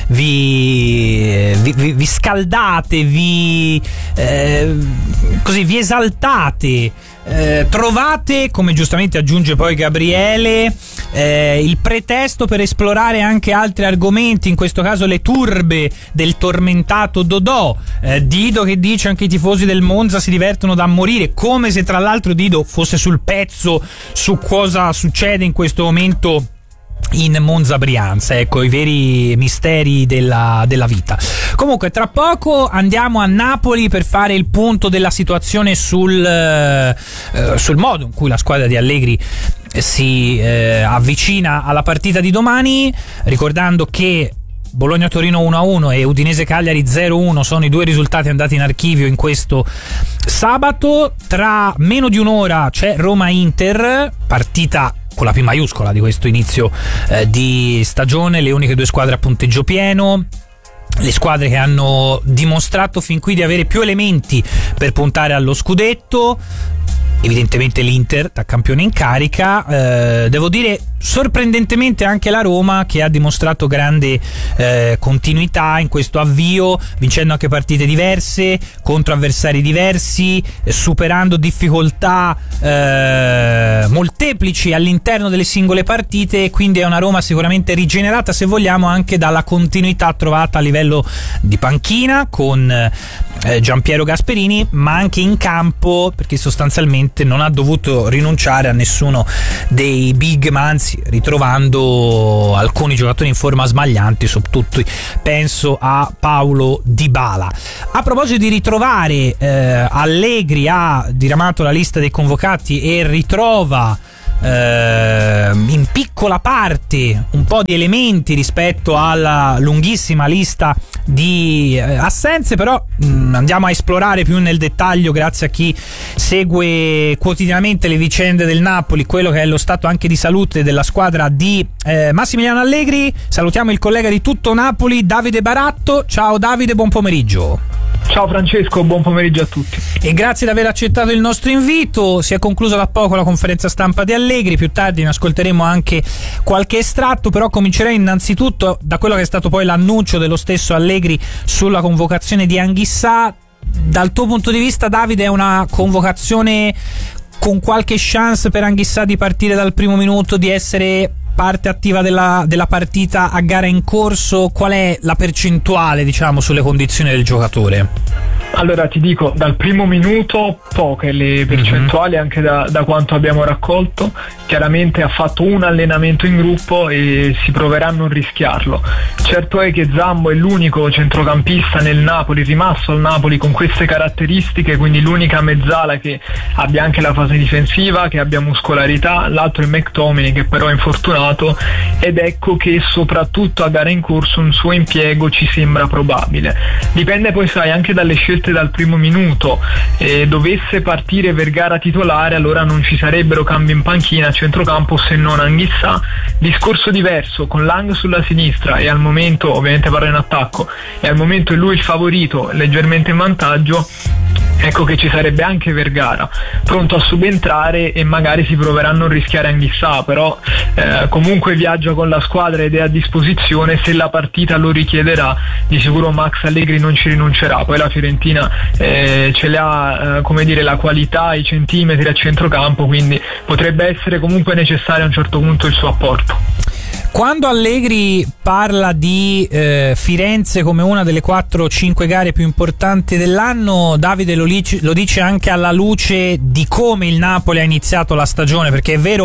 vi, vi, vi scaldate, vi eh, così vi esaltate, eh, trovate, come giustamente aggiunge poi Gabriele, eh, il pretesto per esplorare anche altri argomenti, in questo caso le turbe del tormentato Dodò. eh, Dido che dice anche i tifosi del Monza si divertono da morire, come se tra l'altro Dido fosse sul pezzo su cosa succede in questo momento in Monza Brianza, ecco i veri misteri della, della vita. Comunque tra poco andiamo a Napoli per fare il punto della situazione sul, eh, sul modo in cui la squadra di Allegri si eh, avvicina alla partita di domani, ricordando che Bologna-Torino uno a uno e Udinese-Cagliari zero a uno sono i due risultati andati in archivio in questo sabato. Tra meno di un'ora c'è Roma-Inter, partita con la P maiuscola di questo inizio eh, di stagione, le uniche due squadre a punteggio pieno, le squadre che hanno dimostrato fin qui di avere più elementi per puntare allo scudetto. Evidentemente l'Inter da campione in carica, eh, devo dire sorprendentemente anche la Roma, che ha dimostrato grande eh, continuità in questo avvio, vincendo anche partite diverse contro avversari diversi, eh, superando difficoltà eh, molteplici all'interno delle singole partite. Quindi è una Roma sicuramente rigenerata, se vogliamo, anche dalla continuità trovata a livello di panchina con eh, Gianpiero Gasperini, ma anche in campo, perché sostanzialmente non ha dovuto rinunciare a nessuno dei big, ma anzi ritrovando alcuni giocatori in forma smaglianti, soprattutto penso a Paulo Dybala. A proposito di ritrovare, eh, Allegri ha diramato la lista dei convocati e ritrova Uh, in piccola parte un po' di elementi rispetto alla lunghissima lista di uh, assenze, però mh, andiamo a esplorare più nel dettaglio grazie a chi segue quotidianamente le vicende del Napoli, quello che è lo stato anche di salute della squadra di uh, Massimiliano Allegri. Salutiamo il collega di Tutto Napoli, Davide Baratto. Ciao Davide, buon pomeriggio. Ciao Francesco, buon pomeriggio a tutti. E grazie di aver accettato il nostro invito. Si è conclusa da poco la conferenza stampa di Allegri, più tardi ne ascolteremo anche qualche estratto, però comincerei innanzitutto da quello che è stato poi l'annuncio dello stesso Allegri sulla convocazione di Anghissà. Dal tuo punto di vista, Davide, è una convocazione con qualche chance per Anghissà di partire dal primo minuto, di essere parte attiva della, della partita a gara in corso? Qual è la percentuale, diciamo, sulle condizioni del giocatore? Allora ti dico, dal primo minuto poche le percentuali, mm-hmm. anche da, da quanto abbiamo raccolto. Chiaramente ha fatto un allenamento in gruppo e si proverà a non rischiarlo. Certo è che Zambo è l'unico centrocampista nel Napoli, rimasto al Napoli con queste caratteristiche, quindi l'unica mezzala che abbia anche la fase difensiva, che abbia muscolarità. L'altro è McTominay, che però è infortunato, ed ecco che soprattutto a gara in corso un suo impiego ci sembra probabile. Dipende poi, sai, anche dalle scelte dal primo minuto. Eh, dovesse partire Vergara titolare, allora non ci sarebbero cambi in panchina a centrocampo se non Anghissà. Discorso diverso con Lang sulla sinistra, e al momento, ovviamente parlo in attacco, e al momento è lui il favorito, leggermente in vantaggio. Ecco che ci sarebbe anche Vergara pronto a subentrare e magari si proverà a non rischiare Anghissà, però eh, comunque viaggia con la squadra ed è a disposizione. Se la partita lo richiederà, di sicuro Max Allegri non ci rinuncerà. Poi la Fiorentina eh, ce l'ha, eh, come dire, la qualità, i centimetri a centrocampo, quindi potrebbe essere comunque necessario a un certo punto il suo apporto. Quando Allegri parla di eh, Firenze come una delle quattro o cinque gare più importanti dell'anno, Davide lo, lic- lo dice anche alla luce di come il Napoli ha iniziato la stagione, perché è vero,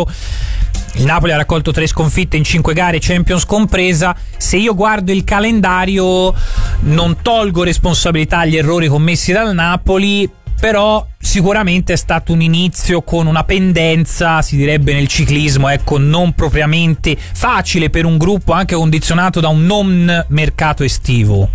il Napoli ha raccolto tre sconfitte in cinque gare, Champions compresa. Se io guardo il calendario non tolgo responsabilità agli errori commessi dal Napoli, però sicuramente è stato un inizio con una pendenza, si direbbe nel ciclismo, ecco, non propriamente facile per un gruppo anche condizionato da un non mercato estivo.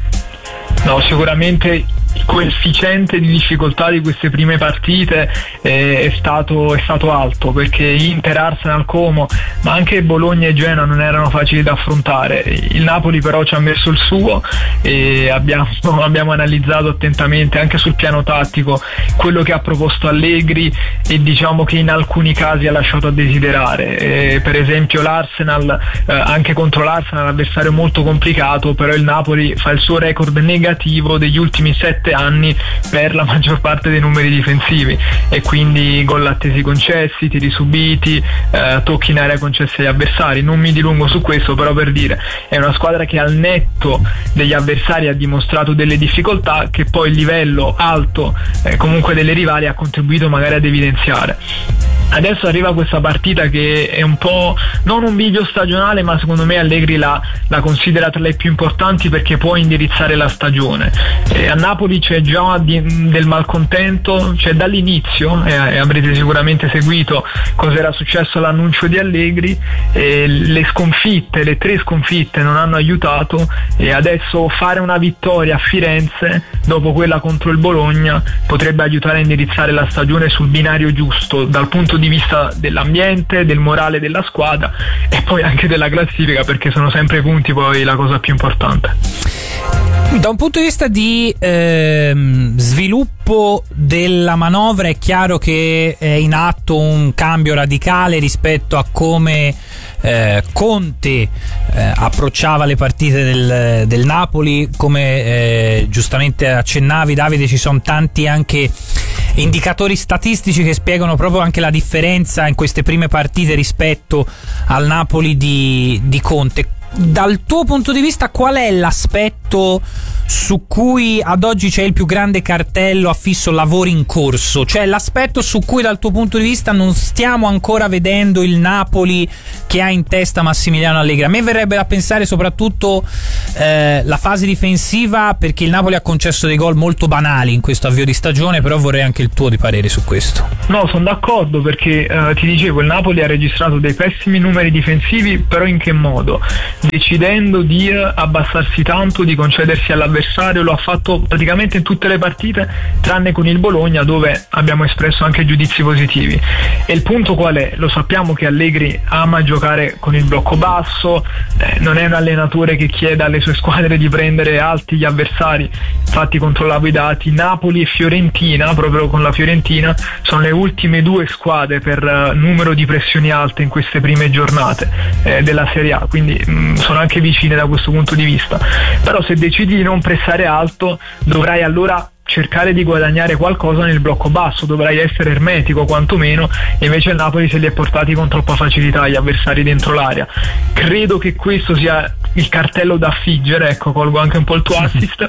No, sicuramente il coefficiente di difficoltà di queste prime partite eh, è stato è stato alto, perché Inter, Arsenal, Como, ma anche Bologna e Genoa non erano facili da affrontare. Il Napoli però ci ha messo il suo e abbiamo, abbiamo analizzato attentamente anche sul piano tattico quello che ha proposto Allegri, e diciamo che in alcuni casi ha lasciato a desiderare. Eh, per esempio l'Arsenal, eh, anche contro l'Arsenal, avversario molto complicato, però il Napoli fa il suo record negativo degli ultimi sette anni per la maggior parte dei numeri difensivi, e quindi gol attesi concessi, tiri subiti, eh, tocchi in area concessi agli avversari. Non mi dilungo su questo, però per dire, è una squadra che al netto degli avversari ha dimostrato delle difficoltà che poi il livello alto eh, comunque delle rivali ha contribuito magari ad evidenziare. Adesso arriva questa partita che è un po' non un bivio stagionale, ma secondo me Allegri la, la considera tra le più importanti perché può indirizzare la stagione. E a Napoli c'è già di, del malcontento, cioè dall'inizio, e, e avrete sicuramente seguito cosa era successo all'annuncio di Allegri, e le sconfitte, le tre sconfitte non hanno aiutato, e adesso fare una vittoria a Firenze dopo quella contro il Bologna potrebbe aiutare a indirizzare la stagione sul binario giusto dal punto di vista dell'ambiente, del morale della squadra e poi anche della classifica, perché sono sempre i punti poi la cosa più importante. Da un punto di vista di ehm, sviluppo della manovra è chiaro che è in atto un cambio radicale rispetto a come eh, Conte eh, approcciava le partite del, del Napoli. Come eh, giustamente accennavi, Davide, ci sono tanti anche indicatori statistici che spiegano proprio anche la differenza in queste prime partite rispetto al Napoli di, di Conte. Dal tuo punto di vista, qual è l'aspetto su cui ad oggi c'è il più grande cartello affisso lavori in corso? Cioè l'aspetto su cui dal tuo punto di vista non stiamo ancora vedendo il Napoli che ha in testa Massimiliano Allegri? A me verrebbe da pensare soprattutto eh, la fase difensiva, perché il Napoli ha concesso dei gol molto banali in questo avvio di stagione, però vorrei anche il tuo di parere su questo. No, sono d'accordo, perché eh, ti dicevo, il Napoli ha registrato dei pessimi numeri difensivi, però in che modo? Decidendo di abbassarsi tanto, di concedersi all'avversario. Lo ha fatto praticamente in tutte le partite tranne con il Bologna, dove abbiamo espresso anche giudizi positivi. E il punto qual è? Lo sappiamo che Allegri ama giocare con il blocco basso, eh, non è un allenatore che chieda alle sue squadre di prendere alti gli avversari. Infatti controllavo i dati, Napoli e Fiorentina, proprio con la Fiorentina, sono le ultime due squadre per uh, numero di pressioni alte in queste prime giornate eh, della Serie A, quindi mh, sono anche vicine da questo punto di vista. Però se decidi di non pressare alto, dovrai allora cercare di guadagnare qualcosa nel blocco basso, dovrai essere ermetico quantomeno, e invece il Napoli se li è portati con troppa facilità gli avversari dentro l'area. Credo che questo sia il cartello da affiggere, ecco, colgo anche un po' il tuo assist.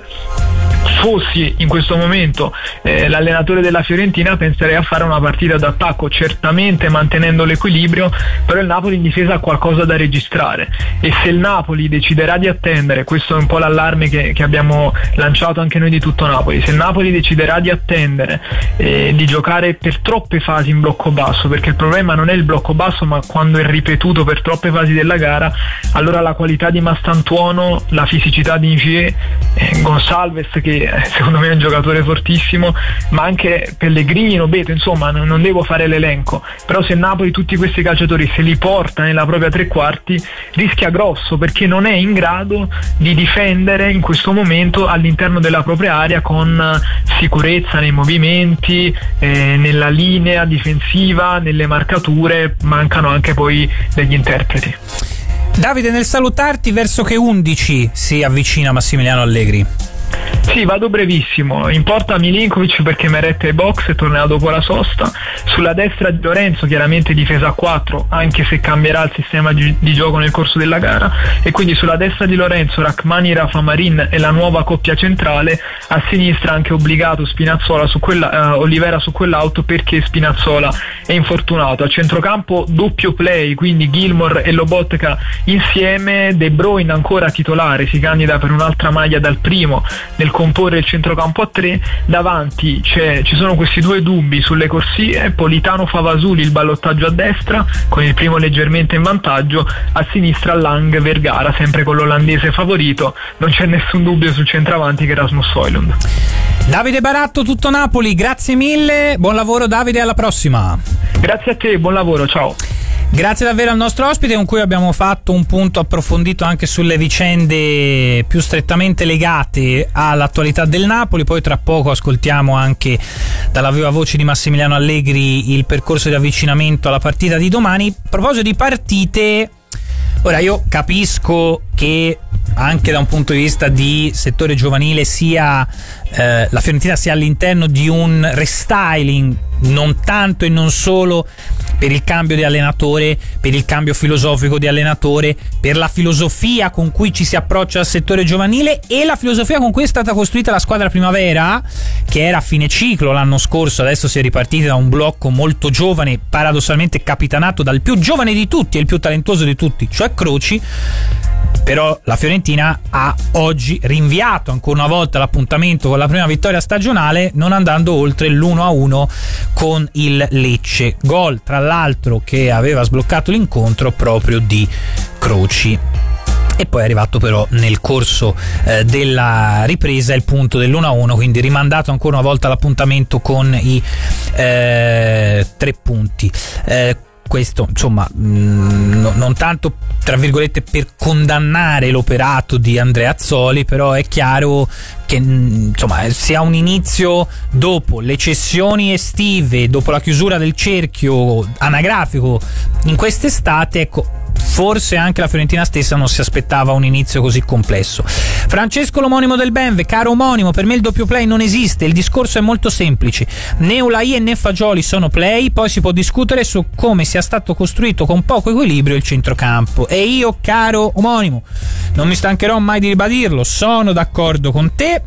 Fossi in questo momento eh, l'allenatore della Fiorentina, penserei a fare una partita d'attacco, certamente mantenendo l'equilibrio, però il Napoli in difesa ha qualcosa da registrare, e se il Napoli deciderà di attendere, questo è un po' l'allarme che, che abbiamo lanciato anche noi di tutto Napoli, se il Napoli deciderà di attendere eh, di giocare per troppe fasi in blocco basso, perché il problema non è il blocco basso ma quando è ripetuto per troppe fasi della gara, allora la qualità di Mastantuono, la fisicità di Ingier, eh, Gonçalves, che secondo me è un giocatore fortissimo, ma anche Pellegrino, Beto, insomma non, non devo fare l'elenco, però se Napoli tutti questi calciatori se li porta nella propria tre quarti rischia grosso, perché non è in grado di difendere in questo momento all'interno della propria area con sicurezza nei movimenti, eh, nella linea difensiva, nelle marcature, mancano anche poi degli interpreti. Davide, nel salutarti, verso che undici si avvicina Massimiliano Allegri? Sì, vado brevissimo. In porta Milinkovic perché meretta i box e tornerà dopo la sosta. Sulla destra di Lorenzo, chiaramente difesa a quattro, anche se cambierà il sistema di, di gioco nel corso della gara, e quindi sulla destra di Lorenzo Rachmani, Rafa Marin e la nuova coppia centrale. A sinistra anche obbligato Spinazzola su quella, uh, Olivera su quell'auto, perché Spinazzola è infortunato. A centrocampo doppio play, quindi Gilmour e Lobotka insieme. De Bruyne ancora titolare, si candida per un'altra maglia dal primo nel comporre il centrocampo a tre. Davanti c'è, ci sono questi due dubbi sulle corsie, Politano Favasuli, il ballottaggio a destra con il primo leggermente in vantaggio, a sinistra Lang Vergara, sempre con l'olandese favorito. Non c'è nessun dubbio sul centravanti che Rasmus Højlund. Davide Baratto, tutto Napoli, grazie mille, buon lavoro Davide, alla prossima. Grazie a te, buon lavoro, ciao. Grazie davvero al nostro ospite, con cui abbiamo fatto un punto approfondito anche sulle vicende più strettamente legate all'attualità del Napoli. Poi tra poco ascoltiamo anche dalla viva voce di Massimiliano Allegri il percorso di avvicinamento alla partita di domani. A proposito di partite, ora io capisco che anche da un punto di vista di settore giovanile sia eh, la Fiorentina sia all'interno di un restyling, non tanto e non solo per il cambio di allenatore, per il cambio filosofico di allenatore, per la filosofia con cui ci si approccia al settore giovanile e la filosofia con cui è stata costruita la squadra primavera, che era a fine ciclo l'anno scorso. Adesso si è ripartita da un blocco molto giovane, paradossalmente capitanato dal più giovane di tutti e il più talentuoso di tutti, cioè Croci. Però la Fiorentina ha oggi rinviato ancora una volta l'appuntamento con la prima vittoria stagionale, non andando oltre l'uno a uno con il Lecce, gol tra l'altro che aveva sbloccato l'incontro proprio di Croci. E poi è arrivato però nel corso eh, della ripresa il punto dell'uno a uno, quindi rimandato ancora una volta l'appuntamento con i eh, tre punti. Eh, questo insomma mh, no, non tanto tra virgolette per condannare l'operato di Andrea Azzoli, però è chiaro che mh, insomma sia un inizio dopo le cessioni estive, dopo la chiusura del cerchio anagrafico in quest'estate, ecco, forse anche la Fiorentina stessa non si aspettava un inizio così complesso. Francesco l'omonimo del Benve: caro omonimo, per me il doppio play non esiste, il discorso è molto semplice, né Ulai né Fagioli sono play, poi si può discutere su come sia stato costruito con poco equilibrio il centrocampo. E io, caro omonimo, non mi stancherò mai di ribadirlo, sono d'accordo con te,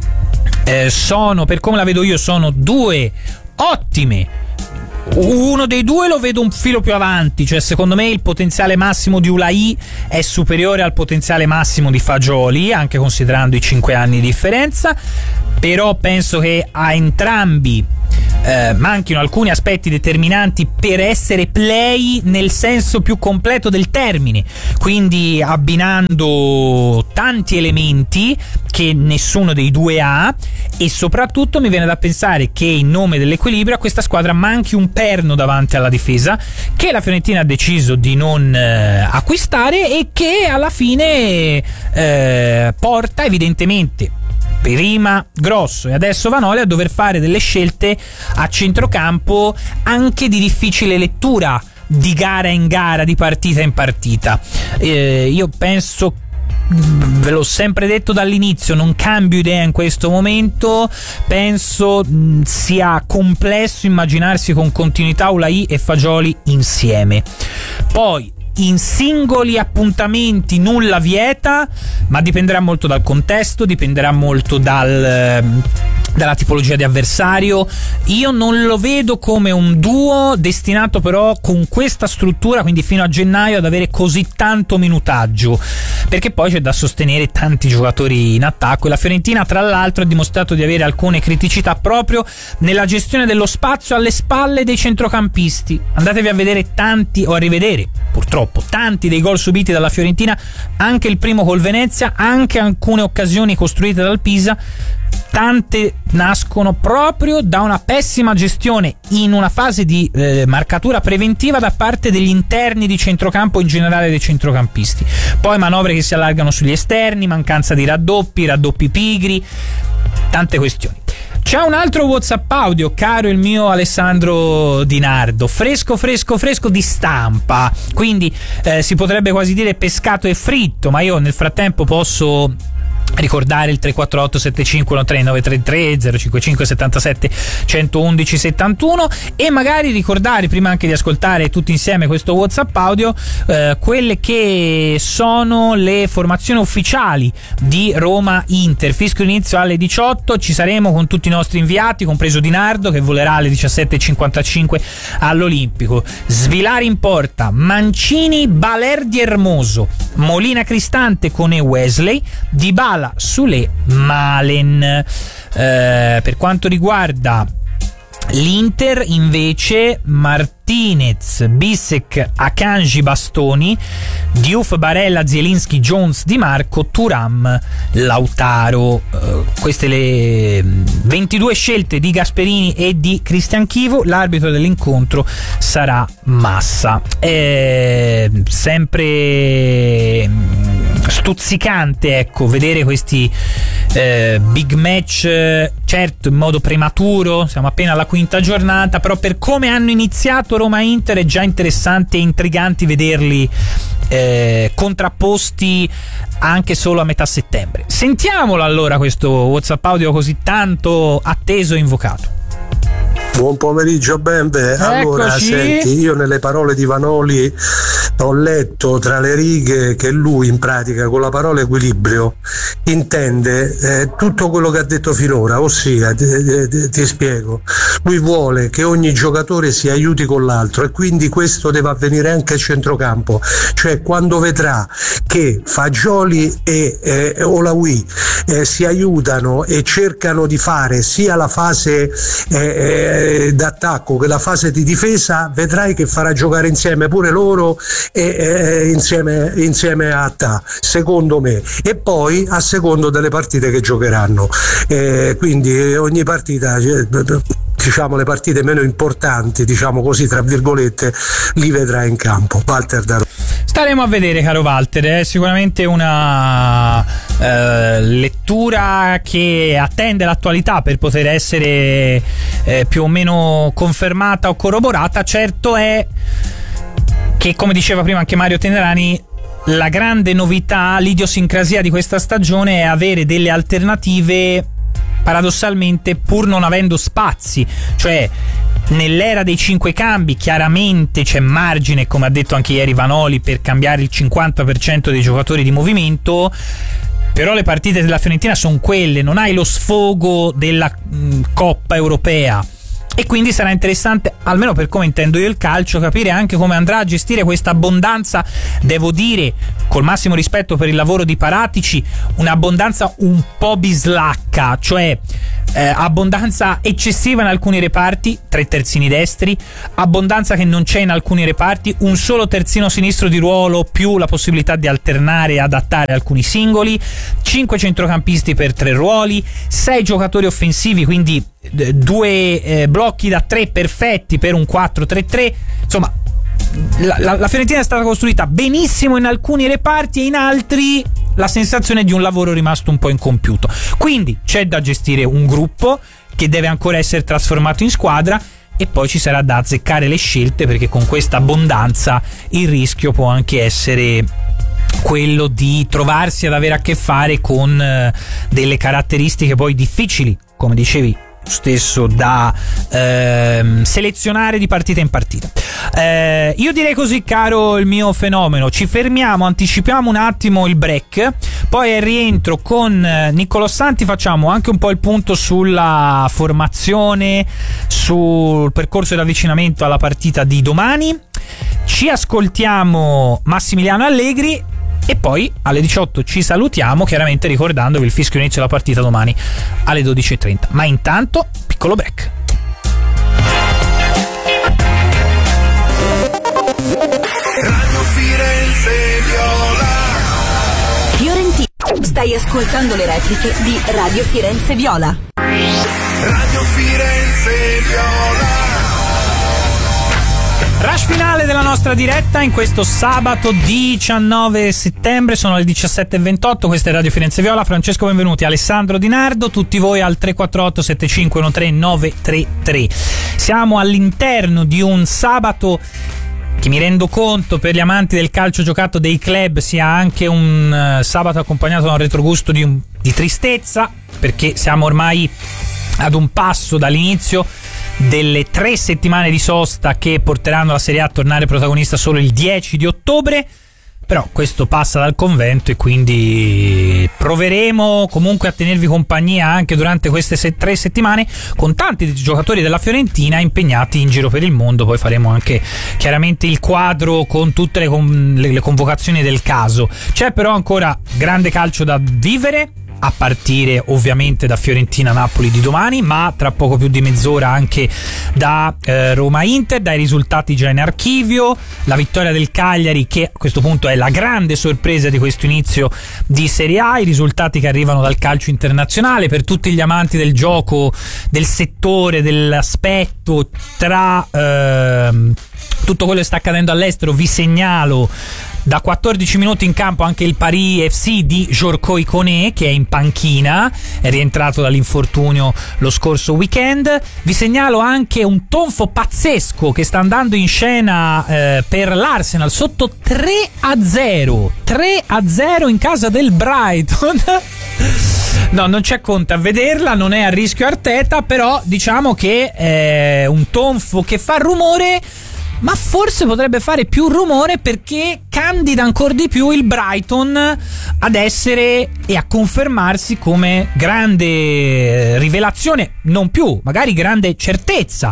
eh, sono, per come la vedo io, sono due ottime. Uno dei due lo vedo un filo più avanti, cioè secondo me il potenziale massimo di Ulai è superiore al potenziale massimo di Fagioli, anche considerando i cinque anni di differenza, però penso che a entrambi eh, manchino alcuni aspetti determinanti per essere play nel senso più completo del termine, quindi abbinando tanti elementi che nessuno dei due ha, e soprattutto mi viene da pensare che in nome dell'equilibrio a questa squadra manchi un perno davanti alla difesa che la Fiorentina ha deciso di non eh, acquistare e che alla fine eh, porta evidentemente prima Grosso e adesso Vanoli a dover fare delle scelte a centrocampo anche di difficile lettura, di gara in gara, di partita in partita. Eh, io penso, ve l'ho sempre detto dall'inizio, non cambio idea in questo momento, penso mh, sia complesso immaginarsi con continuità Ulai e Fagioli insieme. Poi in singoli appuntamenti nulla vieta, ma dipenderà molto dal contesto, dipenderà molto dal dalla tipologia di avversario. Io non lo vedo come un duo destinato però con questa struttura, quindi fino a gennaio, ad avere così tanto minutaggio, perché poi c'è da sostenere tanti giocatori in attacco e la Fiorentina tra l'altro ha dimostrato di avere alcune criticità proprio nella gestione dello spazio alle spalle dei centrocampisti. Andatevi a vedere tanti o a rivedere purtroppo tanti dei gol subiti dalla Fiorentina, anche il primo col Venezia, anche alcune occasioni costruite dal Pisa. Tante nascono proprio da una pessima gestione in una fase di eh, marcatura preventiva da parte degli interni di centrocampo, in generale dei centrocampisti. Poi manovre che si allargano sugli esterni, mancanza di raddoppi, raddoppi pigri, tante questioni. C'è un altro WhatsApp audio, caro il mio Alessandro Di Nardo, fresco fresco fresco di stampa, quindi eh, si potrebbe quasi dire pescato e fritto, ma io nel frattempo posso ricordare il tre quattro otto sette cinque uno tre nove tre tre zero cinque cinque settantasette centoudici settantuno e magari ricordare, prima anche di ascoltare tutti insieme questo WhatsApp audio, eh, quelle che sono le formazioni ufficiali di Roma Inter. Fisco inizio alle diciotto, ci saremo con tutti i nostri inviati, compreso Di Nardo che volerà alle diciassette e cinquantacinque all'Olimpico. Svilari in porta, Mancini, Balerdi, Hermoso, Molina, Cristante, Cone, Wesley, Dybala, Sule, Malen. Eh, per quanto riguarda l'Inter invece, Martinez, Bissek, Akanji, Bastoni, Diouf, Barella, Zielinski, Jones, Di Marco, Thuram, Lautaro. Uh, queste le ventidue scelte di Gasperini e di Cristian Chivo. L'arbitro dell'incontro sarà Massa. È sempre stuzzicante, ecco, vedere questi eh, big match, eh, certo in modo prematuro, siamo appena alla quinta giornata, però per come hanno iniziato Roma Inter è già interessante e intriganti vederli eh, contrapposti anche solo a metà settembre. Sentiamolo allora questo WhatsApp audio così tanto atteso e invocato. Buon pomeriggio Bembe. Allora, Eccoci. senti, io nelle parole di Vanoli ho letto tra le righe che lui in pratica con la parola equilibrio intende eh, tutto quello che ha detto finora, ossia ti, ti, ti spiego, lui vuole che ogni giocatore si aiuti con l'altro e quindi questo deve avvenire anche a centrocampo, cioè quando vedrà che Fagioli e eh, Olawi eh, si aiutano e cercano di fare sia la fase eh, d'attacco che la fase di difesa, vedrai che farà giocare insieme pure loro e, e insieme, insieme a Attà, secondo me, e poi a secondo delle partite che giocheranno, eh, quindi ogni partita, diciamo le partite meno importanti, diciamo così tra virgolette, li vedrà in campo. Walter da Roma. Staremo a vedere, caro Walter, è sicuramente una eh, lettura che attende l'attualità per poter essere eh, più o meno confermata o corroborata. Certo è che, come diceva prima anche Mario Tenerani, la grande novità, l'idiosincrasia di questa stagione è avere delle alternative paradossalmente pur non avendo spazi, cioè nell'era dei cinque cambi chiaramente c'è margine, come ha detto anche ieri Vanoli, per cambiare il cinquanta per cento dei giocatori di movimento, però le partite della Fiorentina sono quelle, non hai lo sfogo della mh, Coppa Europea. E quindi sarà interessante, almeno per come intendo io il calcio, capire anche come andrà a gestire questa abbondanza, devo dire, col massimo rispetto per il lavoro di Paratici, un'abbondanza un po' bislacca, cioè eh, abbondanza eccessiva in alcuni reparti, tre terzini destri, abbondanza che non c'è in alcuni reparti, un solo terzino sinistro di ruolo più la possibilità di alternare e adattare alcuni singoli, cinque centrocampisti per tre ruoli, sei giocatori offensivi, quindi due eh, blocchi da tre perfetti per un quattro tre tre. Insomma, la, la, la Fiorentina è stata costruita benissimo in alcuni reparti e in altri la sensazione di un lavoro rimasto un po' incompiuto. Quindi c'è da gestire un gruppo che deve ancora essere trasformato in squadra e poi ci sarà da azzeccare le scelte, perché con questa abbondanza il rischio può anche essere quello di trovarsi ad avere a che fare con eh, delle caratteristiche poi difficili, come dicevi stesso, da ehm, selezionare di partita in partita. Eh, io direi così, caro il mio fenomeno, ci fermiamo, anticipiamo un attimo il break, poi al rientro con Niccolò Santi facciamo anche un po' il punto sulla formazione, sul percorso di avvicinamento alla partita di domani, ci ascoltiamo Massimiliano Allegri e poi alle diciotto ci salutiamo, chiaramente ricordandovi il fischio inizio della partita domani alle dodici e trenta. Ma intanto, piccolo break. Radio Firenze Viola. Fiorentina. Stai ascoltando le repliche di Radio Firenze Viola. Radio Firenze Viola. Rush finale della nostra diretta in questo sabato diciannove settembre, sono le diciassette e ventotto, questa è Radio Firenze Viola. Francesco Benvenuti, Alessandro Di Nardo, tutti voi al tre quattro otto sette cinque uno tre nove tre tre. Siamo all'interno di un sabato che, mi rendo conto, per gli amanti del calcio giocato dei club sia anche un uh, sabato accompagnato da un retrogusto di, un, di tristezza, perché siamo ormai ad un passo dall'inizio delle tre settimane di sosta che porteranno la Serie A a tornare protagonista solo il dieci di ottobre. Però questo passa dal convento e quindi proveremo comunque a tenervi compagnia anche durante queste se- tre settimane con tanti giocatori della Fiorentina impegnati in giro per il mondo. Poi faremo anche chiaramente il quadro con tutte le, con- le-, le convocazioni del caso. C'è però ancora grande calcio da vivere, a partire ovviamente da Fiorentina-Napoli di domani, ma tra poco più di mezz'ora anche da eh, Roma-Inter, dai risultati già in archivio, la vittoria del Cagliari che a questo punto è la grande sorpresa di questo inizio di Serie A, i risultati che arrivano dal calcio internazionale per tutti gli amanti del gioco, del settore, dell'aspetto tra ehm, tutto quello che sta accadendo all'estero, vi segnalo da quattordici minuti in campo anche il Paris F C di Jorko Ikoné, che è in panchina, è rientrato dall'infortunio lo scorso weekend. Vi segnalo anche un tonfo pazzesco che sta andando in scena eh, per l'Arsenal, sotto tre a zero tre a zero in casa del Brighton. No, non c'è Conte a vederla, non è a rischio Arteta, però diciamo che è un tonfo che fa rumore, ma forse potrebbe fare più rumore perché candida ancora di più il Brighton ad essere e a confermarsi come grande rivelazione, non più, magari grande certezza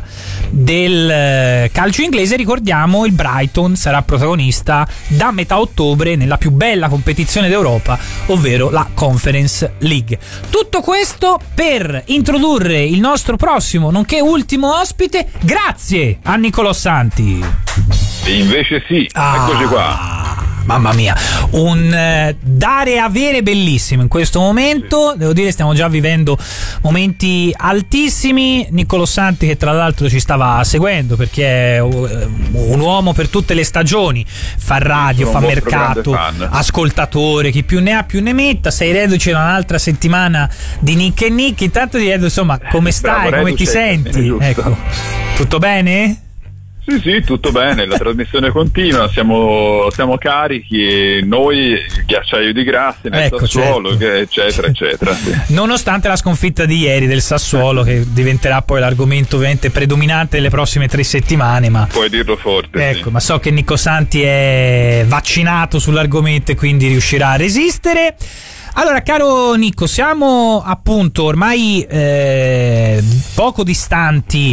del calcio inglese. Ricordiamo, il Brighton sarà protagonista da metà ottobre nella più bella competizione d'Europa, ovvero la Conference League. Tutto questo per introdurre il nostro prossimo nonché ultimo ospite. Grazie a Nicolò Santi. Invece sì, ah, eccoci qua. Mamma mia, un eh, dare e avere bellissimo in questo momento. Devo dire, stiamo già vivendo momenti altissimi. Nicolò Santi, che tra l'altro ci stava seguendo perché è un uomo per tutte le stagioni, fa radio, fa mercato, ascoltatore, chi più ne ha più ne metta. Sei reduce da un'altra settimana di Nick e Nick. Intanto ti chiedo, insomma, come stai, Bravo, come ti senti? Ecco, tutto bene? Sì, sì, tutto bene, la trasmissione continua, siamo, siamo carichi, noi, il ghiacciaio di Grassi nel ecco, Sassuolo, certo. eccetera, eccetera. Sì. Nonostante la sconfitta di ieri del Sassuolo, che diventerà poi l'argomento ovviamente predominante delle prossime tre settimane, ma puoi dirlo forte. Ecco, sì. ma so che Nico Santi è vaccinato sull'argomento e quindi riuscirà a resistere. Allora, caro Nico, siamo appunto ormai eh, poco distanti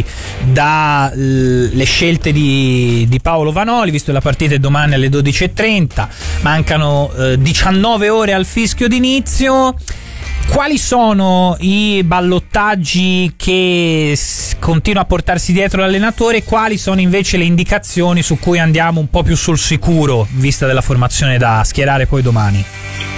dalle scelte di, di Paolo Vanoli, visto che la partita è domani alle dodici e trenta, mancano eh, diciannove ore al fischio d'inizio. Quali sono i ballottaggi che s- continua a portarsi dietro l'allenatore? Quali sono invece le indicazioni su cui andiamo un po' più sul sicuro, vista della formazione da schierare poi domani?